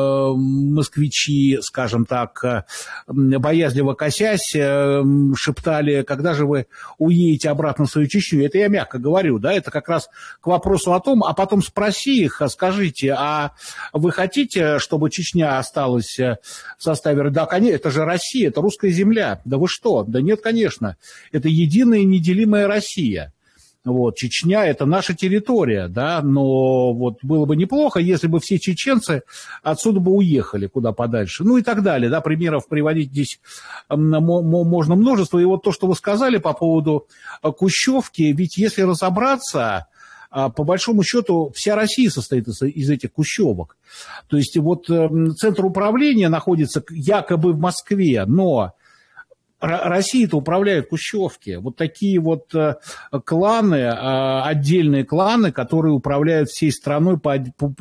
москвичи, скажем так, боязливо косясь, шептали, когда же вы уедете обратно в свою Чечню. Это я мягко говорю, да, это как раз к вопросу о том, а потом спроси их, скажите, а вы хотите, чтобы Чечня осталась в составе... Да, конечно, это же Россия, это русская земля. Да вы что? Да нет, конечно. Это единая и неделимая Россия. Вот, Чечня – это наша территория, да, но вот было бы неплохо, если бы все чеченцы отсюда бы уехали куда подальше, ну и так далее, да, примеров приводить здесь можно множество. И вот то, что вы сказали по поводу Кущевки, ведь если разобраться, по большому счету вся Россия состоит из этих кущевок. То есть вот центр управления находится якобы в Москве, но Россией-то управляют кущевки. Вот такие вот кланы, отдельные кланы, которые управляют всей страной по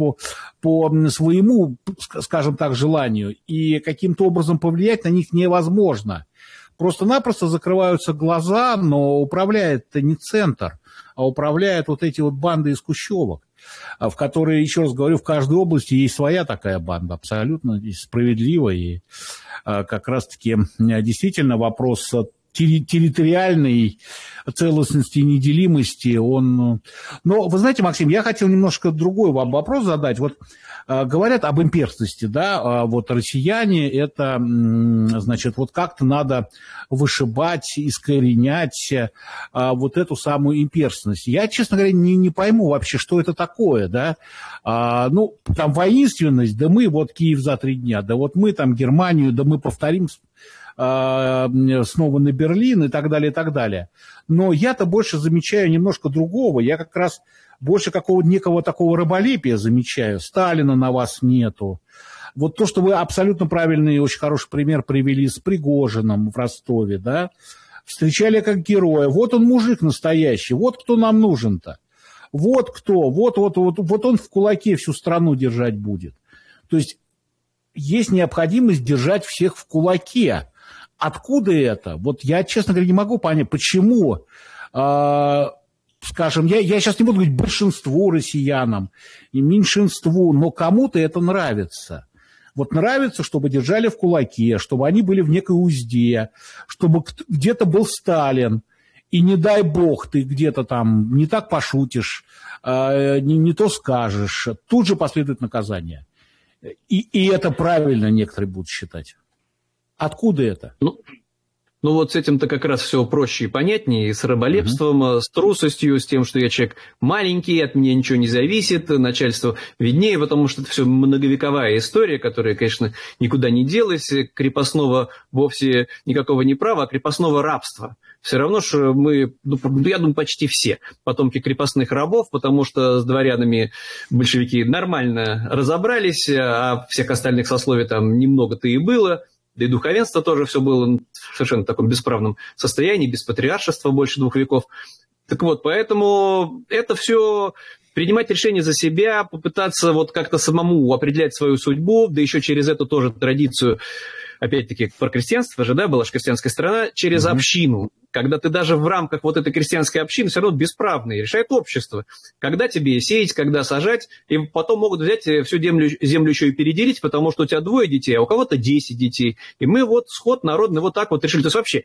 своему, скажем так, желанию. И каким-то образом повлиять на них невозможно. Просто-напросто закрываются глаза, но управляет-то не центр, а управляют вот эти вот банды из кущевок, в которые, еще раз говорю, в каждой области есть своя такая банда, абсолютно справедливая. И как раз-таки действительно вопрос территориальной целостности и неделимости, он... Но, вы знаете, Максим, я хотел немножко другой вам вопрос задать. Вот говорят об имперскости, да, вот россияне, это, значит, вот как-то надо вышибать, искоренять вот эту самую имперскость. Я, честно говоря, не пойму вообще, что это такое, да. Ну, там воинственность, да мы вот Киев за 3 дня, да вот мы там Германию, да мы повторим снова на Берлин и так далее, и так далее. Но я-то больше замечаю немножко другого. Я как раз больше какого-то некого такого раболепия замечаю. Сталина на вас нету. Вот то, что вы абсолютно правильный и очень хороший пример привели с Пригожиным в Ростове, да, встречали как героя. Вот он мужик настоящий, вот кто нам нужен-то. Вот кто, вот он в кулаке всю страну держать будет. То есть необходимость держать всех в кулаке. Откуда это? Вот я, честно говоря, не могу понять, почему, скажем, я сейчас не буду говорить большинству россиянам и меньшинству, но кому-то это нравится. Вот нравится, чтобы держали в кулаке, чтобы они были в некой узде, чтобы где-то был Сталин, и не дай бог ты где-то там не так пошутишь, не то скажешь, тут же последует наказание. И это правильно некоторые будут считать. Откуда это? Ну вот с этим-то как раз все проще и понятнее, и с раболепством, с трусостью, с тем, что я человек маленький, от меня ничего не зависит, начальство виднее, потому что это все многовековая история, которая, конечно, никуда не делась, крепостного вовсе никакого не права, а крепостного рабства. Все равно, что мы, я думаю, почти все потомки крепостных рабов, потому что с дворянами большевики нормально разобрались, а всех остальных сословий там немного-то и было. Да и духовенство тоже все было в совершенно таком бесправном состоянии, без патриаршества больше 2 веков. Так вот, поэтому это все принимать решение за себя, попытаться вот как-то самому определять свою судьбу, да еще через эту тоже традицию, опять-таки, про крестьянство же, да, была же крестьянская страна, через общину. Когда ты даже в рамках вот этой крестьянской общины все равно бесправный, решает общество. Когда тебе сеять, когда сажать, и потом могут взять всю землю еще и переделить, потому что у тебя 2 детей, а у кого-то 10 детей. И мы вот сход народный вот так вот решили. То есть вообще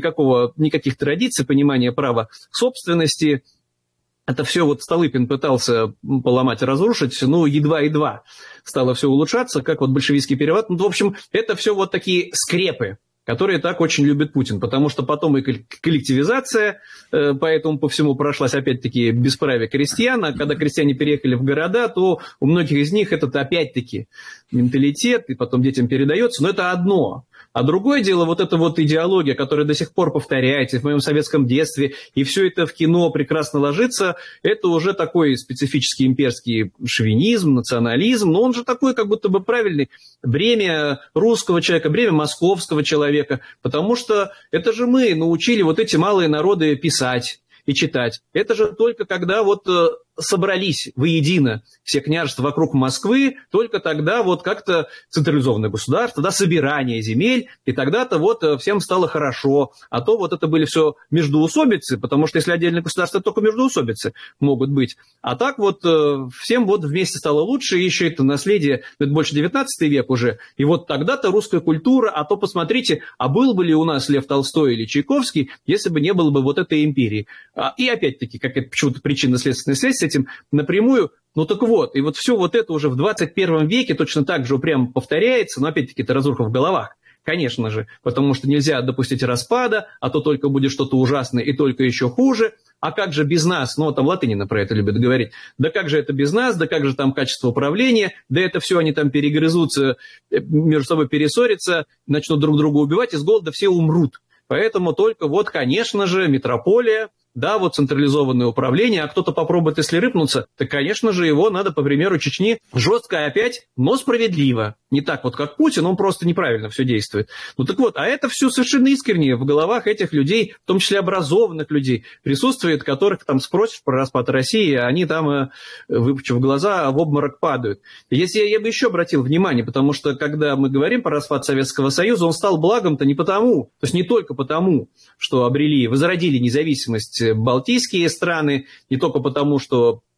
никаких традиций, понимания права собственности. Это все вот Столыпин пытался поломать и разрушить, ну, едва-едва стало все улучшаться, как вот большевистский переворот. Ну, в общем, это все вот такие скрепы, которые так очень любит Путин, потому что потом и коллективизация, поэтому по всему прошлась опять-таки бесправие крестьян, а когда крестьяне переехали в города, то у многих из них это опять-таки менталитет, и потом детям передается, но это одно. А другое дело, вот эта вот идеология, которая до сих пор повторяется в моем советском детстве, и все это в кино прекрасно ложится, это уже такой специфический имперский шовинизм, национализм, но он же такой как будто бы правильный, бремя русского человека, бремя московского человека, потому что это же мы научили вот эти малые народы писать и читать. Это же только когда вот собрались воедино все княжества вокруг Москвы, только тогда вот как-то централизованное государство, да, собирание земель, и тогда-то вот всем стало хорошо. А то вот это были все междоусобицы, потому что если отдельное государство, только междоусобицы могут быть. А так вот всем вот вместе стало лучше, и еще это наследие, это больше 19 век уже, и вот тогда-то русская культура, а то посмотрите, а был бы ли у нас Лев Толстой или Чайковский, если бы не было бы вот этой империи. И опять-таки, как это почему-то причинно-следственная связь с этим напрямую. Ну так вот, и вот все вот это уже в 21 веке точно так же упрямо повторяется, но опять-таки это разруха в головах, конечно же, потому что нельзя допустить распада, а то только будет что-то ужасное и только еще хуже. А как же без нас? Ну, там Латынина про это любят говорить. Да как же это без нас? Да как же там качество управления? Да это все они там перегрызутся, между собой перессорятся, начнут друг друга убивать, и с голода все умрут. Поэтому только вот, конечно же, метрополия, да, вот централизованное управление, а кто-то попробует, если рыпнуться, то, конечно же, его надо, по примеру Чечни, жестко опять, но справедливо. Не так вот, как Путин, он просто неправильно все действует. Ну так вот, а это все совершенно искренне в головах этих людей, в том числе образованных людей, присутствует, которых там спросишь про распад России, а они там, выпучив глаза, в обморок падают. Если я бы еще обратил внимание, потому что, когда мы говорим про распад Советского Союза, он стал благом-то не потому, то есть не только потому, что возродили независимость балтийские страны, не только потому, что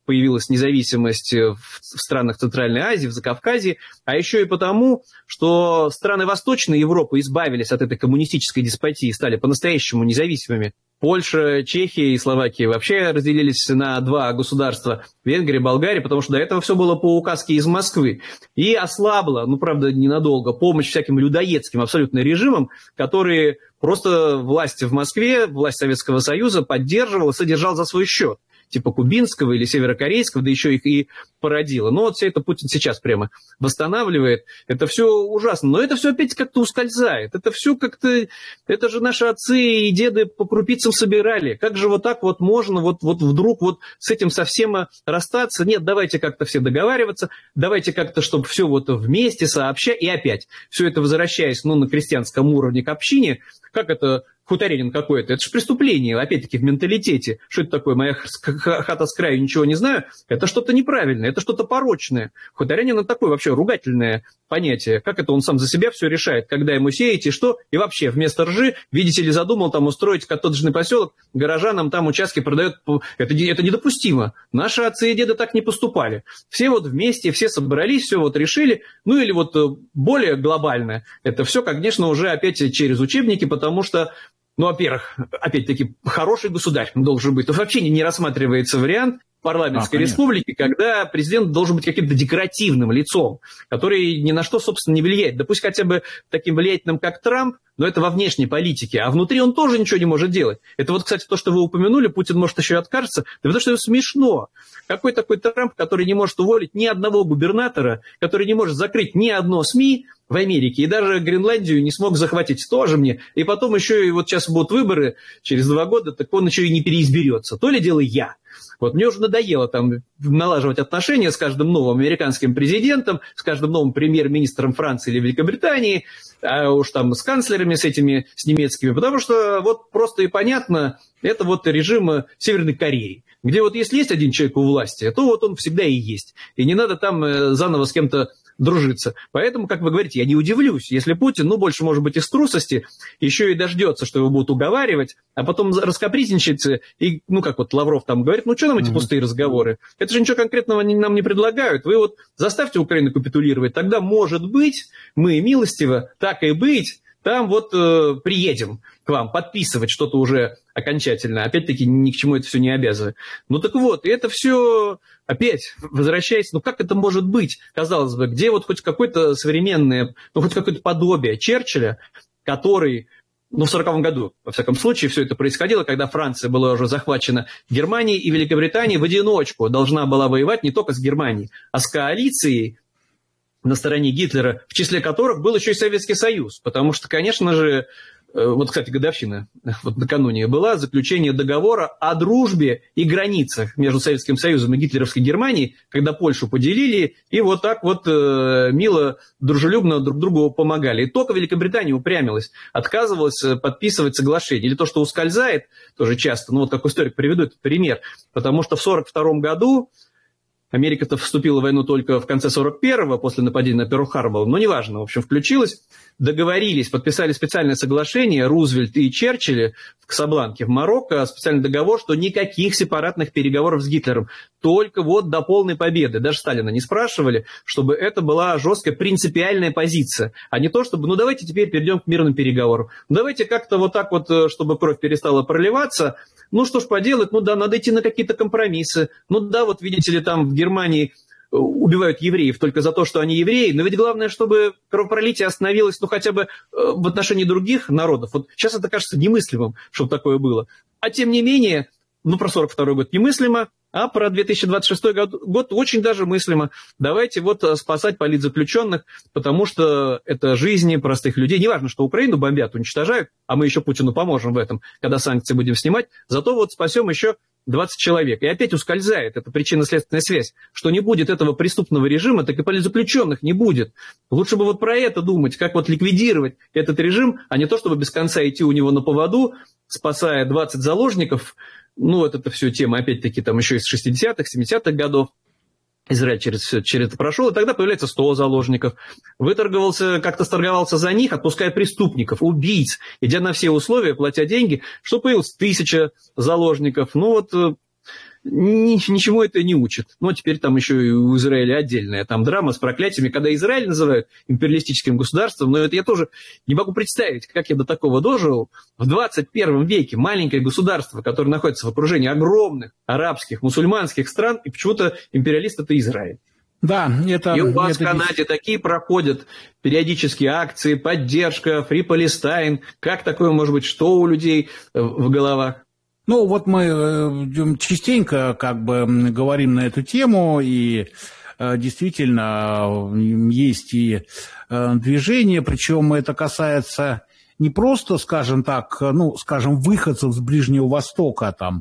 появилась независимость в странах Центральной Азии, в Закавказье, а еще и потому, что страны Восточной Европы избавились от этой коммунистической деспотии, стали по-настоящему независимыми. Польша, Чехия и Словакия вообще разделились на два государства, Венгрия, Болгария, потому что до этого все было по указке из Москвы. И ослабла, ну, правда, ненадолго, помощь всяким людоедским абсолютно режимам, которые просто власть в Москве, власть Советского Союза поддерживала, содержал за свой счет. Типа кубинского или северокорейского, да еще их и породило. Но вот все это Путин сейчас прямо восстанавливает. Это все ужасно. Но это все опять как-то ускользает. Это все как-то... Это же наши отцы и деды по крупицам собирали. Как же вот так вот можно вот вдруг вот с этим совсем расстаться? Нет, давайте как-то все договариваться. Давайте как-то, чтобы все вот вместе, сообща. И опять все это возвращаясь, ну, на крестьянском уровне к общине. Как это... Хуторянин какой-то. Это же преступление, опять-таки, в менталитете. Что это такое? Моя хата с краю, ничего не знаю. Это что-то неправильное, это что-то порочное. Хуторянин – это такое вообще ругательное понятие. Как это он сам за себя все решает, когда ему сеять и что? И вообще, вместо ржи, видите ли, задумал там устроить коттеджный поселок, горожанам там участки продает. Это недопустимо. Наши отцы и деды так не поступали. Все вот вместе, все собрались, все вот решили. Ну или вот более глобально. Это все, конечно, уже опять через учебники, потому что ну, во-первых, опять-таки, хороший государь должен быть. То вообще не рассматривается вариант парламентской республики, когда президент должен быть каким-то декоративным лицом, который ни на что, собственно, не влияет. Да пусть хотя бы таким влиятельным, как Трамп, но это во внешней политике, а внутри он тоже ничего не может делать. Это вот, кстати, то, что вы упомянули, Путин может еще и откажется, да потому что это смешно. Какой такой Трамп, который не может уволить ни одного губернатора, который не может закрыть ни одно СМИ в Америке, и даже Гренландию не смог захватить, тоже мне. И потом еще и вот сейчас будут выборы через 2 года, так он еще и не переизберется. То ли дело я. Вот мне уже надоело там налаживать отношения с каждым новым американским президентом, с каждым новым премьер-министром Франции или Великобритании, а уж там с канцлерами, с немецкими, потому что вот просто и понятно, это вот режим Северной Кореи, где вот если есть один человек у власти, то вот он всегда и есть, и не надо там заново с кем-то дружиться. Поэтому, как вы говорите, я не удивлюсь, если Путин, ну, больше, может быть, из трусости, еще и дождется, что его будут уговаривать, а потом раскапризничается, и, ну, как вот Лавров там говорит, ну, что нам эти пустые разговоры? Это же ничего конкретного нам не предлагают. Вы вот заставьте Украину капитулировать, тогда, может быть, мы милостиво, так и быть, там вот приедем к вам подписывать что-то уже окончательно. Опять-таки ни к чему это все не обязывает. Ну так вот, и это все опять возвращается. Ну как это может быть? Казалось бы, где вот хоть какое-то современное, ну хоть какое-то подобие Черчилля, который... Ну, в 1940 году, во всяком случае, все это происходило, когда Франция была уже захвачена Германией, и Великобритания в одиночку должна была воевать не только с Германией, а с коалицией на стороне Гитлера, в числе которых был еще и Советский Союз. Потому что, конечно же, вот, кстати, годовщина вот накануне была, заключение договора о дружбе и границах между Советским Союзом и гитлеровской Германией, когда Польшу поделили, и вот так вот мило, дружелюбно друг другу помогали. И только Великобритания упрямилась, отказывалась подписывать соглашение. Или то, что ускользает, тоже часто, ну вот как историк приведу этот пример, потому что в 1942 году Америка-то вступила в войну только в конце 41-го, после нападения на Перл-Харбор, но неважно, в общем, включилась, договорились, подписали специальное соглашение, Рузвельт и Черчилль в Касабланке, в Марокко, специальный договор, что никаких сепаратных переговоров с Гитлером, только вот до полной победы. Даже Сталина не спрашивали, чтобы это была жесткая принципиальная позиция, а не то, чтобы, ну давайте теперь перейдем к мирным переговорам, давайте как-то вот так вот, чтобы кровь перестала проливаться. Ну, что ж поделать, ну да, надо идти на какие-то компромиссы. Ну да, вот видите ли, там в Германии убивают евреев только за то, что они евреи, но ведь главное, чтобы кровопролитие остановилось, ну, хотя бы в отношении других народов. Вот сейчас это кажется немыслимым, чтобы такое было. А тем не менее, ну, про 42-й год немыслимо, а про 2026 год очень даже мыслимо. Давайте вот спасать политзаключенных, потому что это жизни простых людей. Неважно, что Украину бомбят, уничтожают, а мы еще Путину поможем в этом, когда санкции будем снимать. Зато вот спасем еще 20 человек. И опять ускользает эта причинно-следственная связь, что не будет этого преступного режима, так и политзаключенных не будет. Лучше бы вот про это думать, как вот ликвидировать этот режим, а не то, чтобы без конца идти у него на поводу, спасая 20 заложников. Ну, вот это все тема, опять-таки, там еще из 60-х, 70-х годов. Израиль через это прошел, и тогда появляется 100 заложников. Выторговался, как-то сторговался за них, отпуская преступников, убийц, идя на все условия, платя деньги, что появилось 1000 заложников. Ну вот, ничему это не учит. Но теперь там еще и у Израиля отдельная там драма с проклятиями, когда Израиль называют империалистическим государством, но это я тоже не могу представить, как я до такого дожил. В 21 веке маленькое государство, которое находится в окружении огромных арабских, мусульманских стран, и почему-то империалист – это Израиль. Да, это... И у вас в Канаде такие проходят периодические акции, поддержка, Free Palestine. Как такое может быть, что у людей в головах? Ну, вот мы частенько как бы говорим на эту тему, и действительно есть и движение, причем это касается не просто, скажем так, выходцев с Ближнего Востока, там,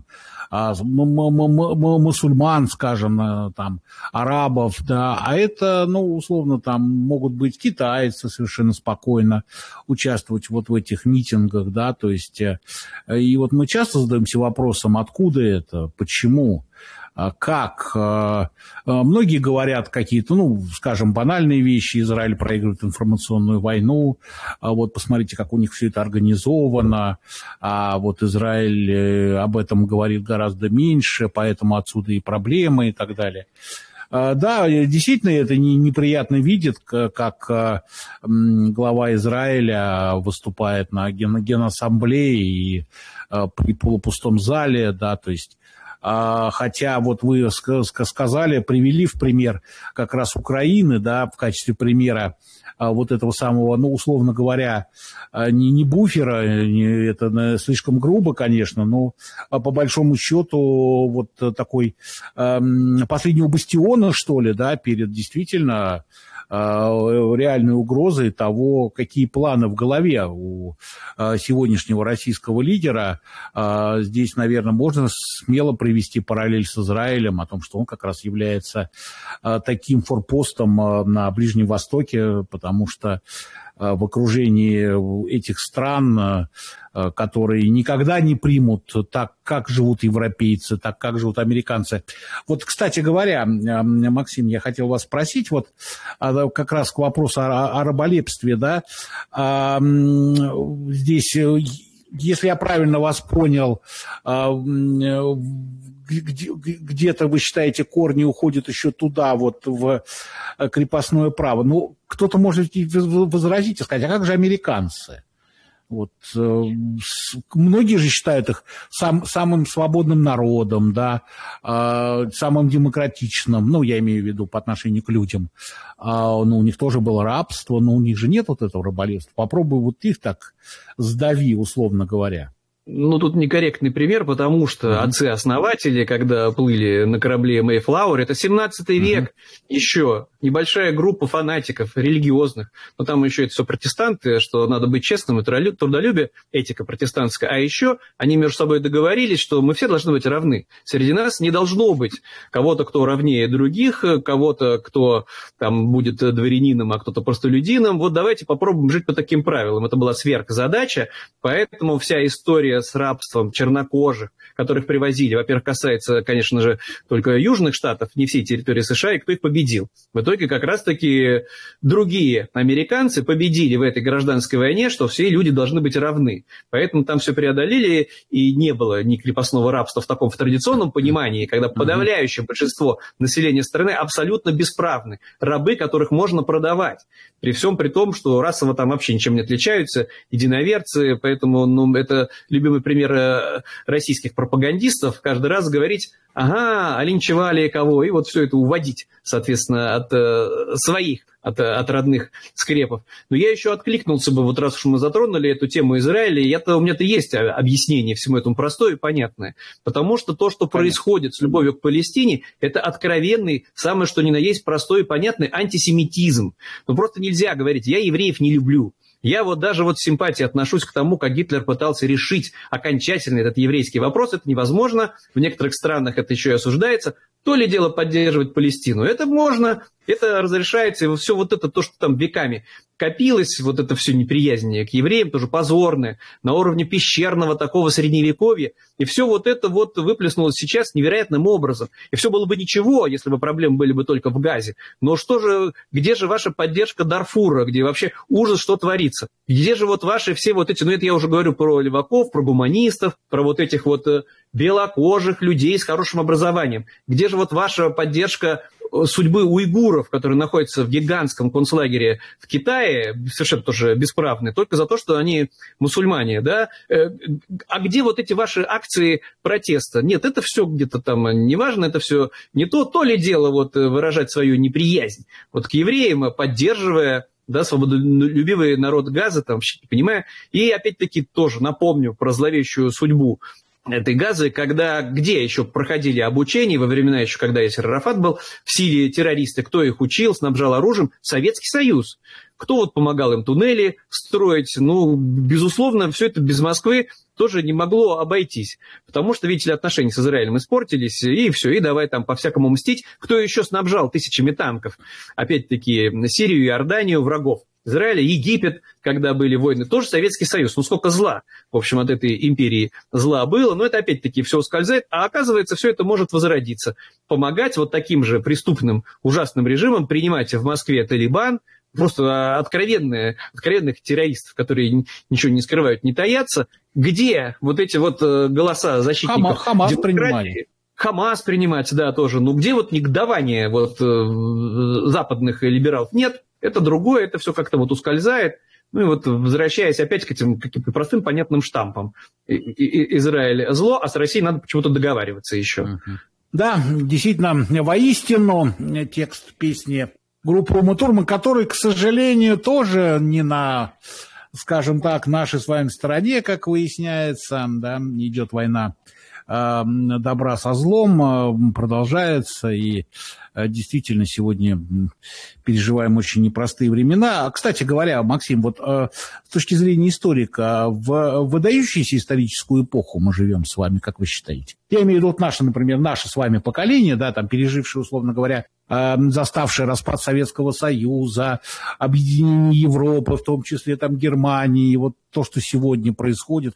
мусульман, скажем, там, арабов, да, а это, условно, там могут быть китайцы совершенно спокойно участвовать вот в этих митингах, да, то есть, и вот мы часто задаемся вопросом, откуда это, почему, как. Многие говорят какие-то, скажем, банальные вещи. Израиль проигрывает информационную войну. Вот посмотрите, как у них все это организовано. А вот Израиль об этом говорит гораздо меньше, поэтому отсюда и проблемы и так далее. Да, действительно, это неприятно видеть, как глава Израиля выступает на Генассамблее и при полупустом зале, да, то есть. Хотя вот вы сказали, привели в пример как раз Украины, да, в качестве примера вот этого самого, условно говоря, не буфера, это слишком грубо, конечно, но по большому счету вот такой последнего бастиона, что ли, да, перед действительно реальной угрозой того, какие планы в голове у сегодняшнего российского лидера. Здесь, наверное, можно смело привести параллель с Израилем о том, что он как раз является таким форпостом на Ближнем Востоке, потому что в окружении этих стран, которые никогда не примут так, как живут европейцы, так, как живут американцы. Вот, кстати говоря, Максим, я хотел вас спросить, вот как раз к вопросу о раболепстве, да, здесь, если я правильно вас понял, где-то, вы считаете, корни уходят еще туда, вот в крепостное право. Кто-то может возразить и сказать, а как же американцы? Вот, многие же считают их самым свободным народом, да, самым демократичным, я имею в виду по отношению к людям. У них тоже было рабство, но у них же нет вот этого раболепства. Попробуй вот их так сдави, условно говоря. Тут некорректный пример, потому что отцы-основатели, когда плыли на корабле Мэйфлауэр, это 17 век, еще небольшая группа фанатиков религиозных, но там еще это все протестанты, что надо быть честным, и трудолюбие, этика протестантская, а еще они между собой договорились, что мы все должны быть равны. Среди нас не должно быть кого-то, кто равнее других, кого-то, кто там будет дворянином, а кто-то простолюдином. Вот давайте попробуем жить по таким правилам. Это была сверхзадача, поэтому вся история с рабством чернокожих, которых привозили, во-первых, касается, конечно же, только южных штатов, не всей территории США, и кто их победил. В итоге как раз-таки другие американцы победили в этой гражданской войне, что все люди должны быть равны. Поэтому там все преодолели, и не было ни крепостного рабства в таком в традиционном понимании, когда подавляющее большинство населения страны абсолютно бесправны. Рабы, которых можно продавать. При всем при том, что расово там вообще ничем не отличаются, единоверцы, поэтому это любимый пример российских пропагандистов, каждый раз говорить, ага, линчевали кого, и вот все это уводить, соответственно, от своих, от родных скрепов. Но я еще откликнулся бы, вот раз уж мы затронули эту тему Израиля, у меня-то есть объяснение всему этому простое и понятное. Потому что то, что происходит с любовью к Палестине, это откровенный, самое что ни на есть простой и понятный антисемитизм. Просто нельзя говорить, я евреев не люблю. Я даже с симпатией отношусь к тому, как Гитлер пытался решить окончательно этот еврейский вопрос. Это невозможно. В некоторых странах это еще и осуждается. То ли дело поддерживать Палестину. Это можно. это разрешается, и все вот это, то, что там веками копилось, вот это все неприязнь к евреям, тоже позорное, на уровне пещерного такого средневековья, и все вот это вот выплеснулось сейчас невероятным образом. И все было бы ничего, если бы проблемы были бы только в Газе. Но что же, где же ваша поддержка Дарфура, где вообще ужас, что творится? Где же вот ваши все вот эти, ну это я уже говорю про леваков, про гуманистов, про вот этих вот белокожих людей с хорошим образованием? Где же вот ваша поддержка судьбы уйгуров, которые находятся в гигантском концлагере в Китае, совершенно тоже бесправные, только за то, что они мусульмане, да? А где вот эти ваши акции протеста? Нет, это все где-то там неважно, это все не то ли дело вот выражать свою неприязнь вот к евреям, поддерживая, да, свободолюбивый народ Газа, там, не понимаю. И опять-таки тоже напомню про зловещую судьбу этой Газы, где еще проходили обучение, во времена еще, когда Ясир Арафат был в Сирии, террористы, кто их учил, снабжал оружием? Советский Союз. Кто вот помогал им туннели строить? Ну, безусловно, все это без Москвы тоже не могло обойтись. Потому что, видите ли, отношения с Израилем испортились, и все, и давай там по-всякому мстить. Кто еще снабжал тысячами танков? Опять-таки, Сирию и Иорданию, врагов Израиля, Египет, когда были войны, тоже Советский Союз. Ну, сколько зла, в общем, от этой империи зла было, но это опять-таки все ускользает, а оказывается, все это может возродиться. Помогать вот таким же преступным, ужасным режимам, принимать в Москве Талибан, просто откровенных террористов, которые ничего не скрывают, не таятся. Где вот эти вот голоса защитников Хамас принимали. Хамас принимать, да, тоже. Ну, где вот негодование вот западных либералов? Нет. Это другое, это все как-то вот ускользает. Ну и вот возвращаясь опять к этим каким-то простым, понятным штампам. Израиль зло, а с Россией надо почему-то договариваться еще. Да, действительно, воистину текст песни группы Ума Турман, который, к сожалению, тоже не на, скажем так, нашей с вами стороне, как выясняется, да, идет война добра со злом, продолжается, и действительно сегодня переживаем очень непростые времена. Кстати говоря, Максим, вот с точки зрения историка, в выдающуюся историческую эпоху мы живем с вами, как вы считаете? Я имею в виду вот наше, например, наше с вами поколение, да, там, пережившее, условно говоря, заставшее распад Советского Союза, объединение Европы, в том числе там Германии, вот то, что сегодня происходит,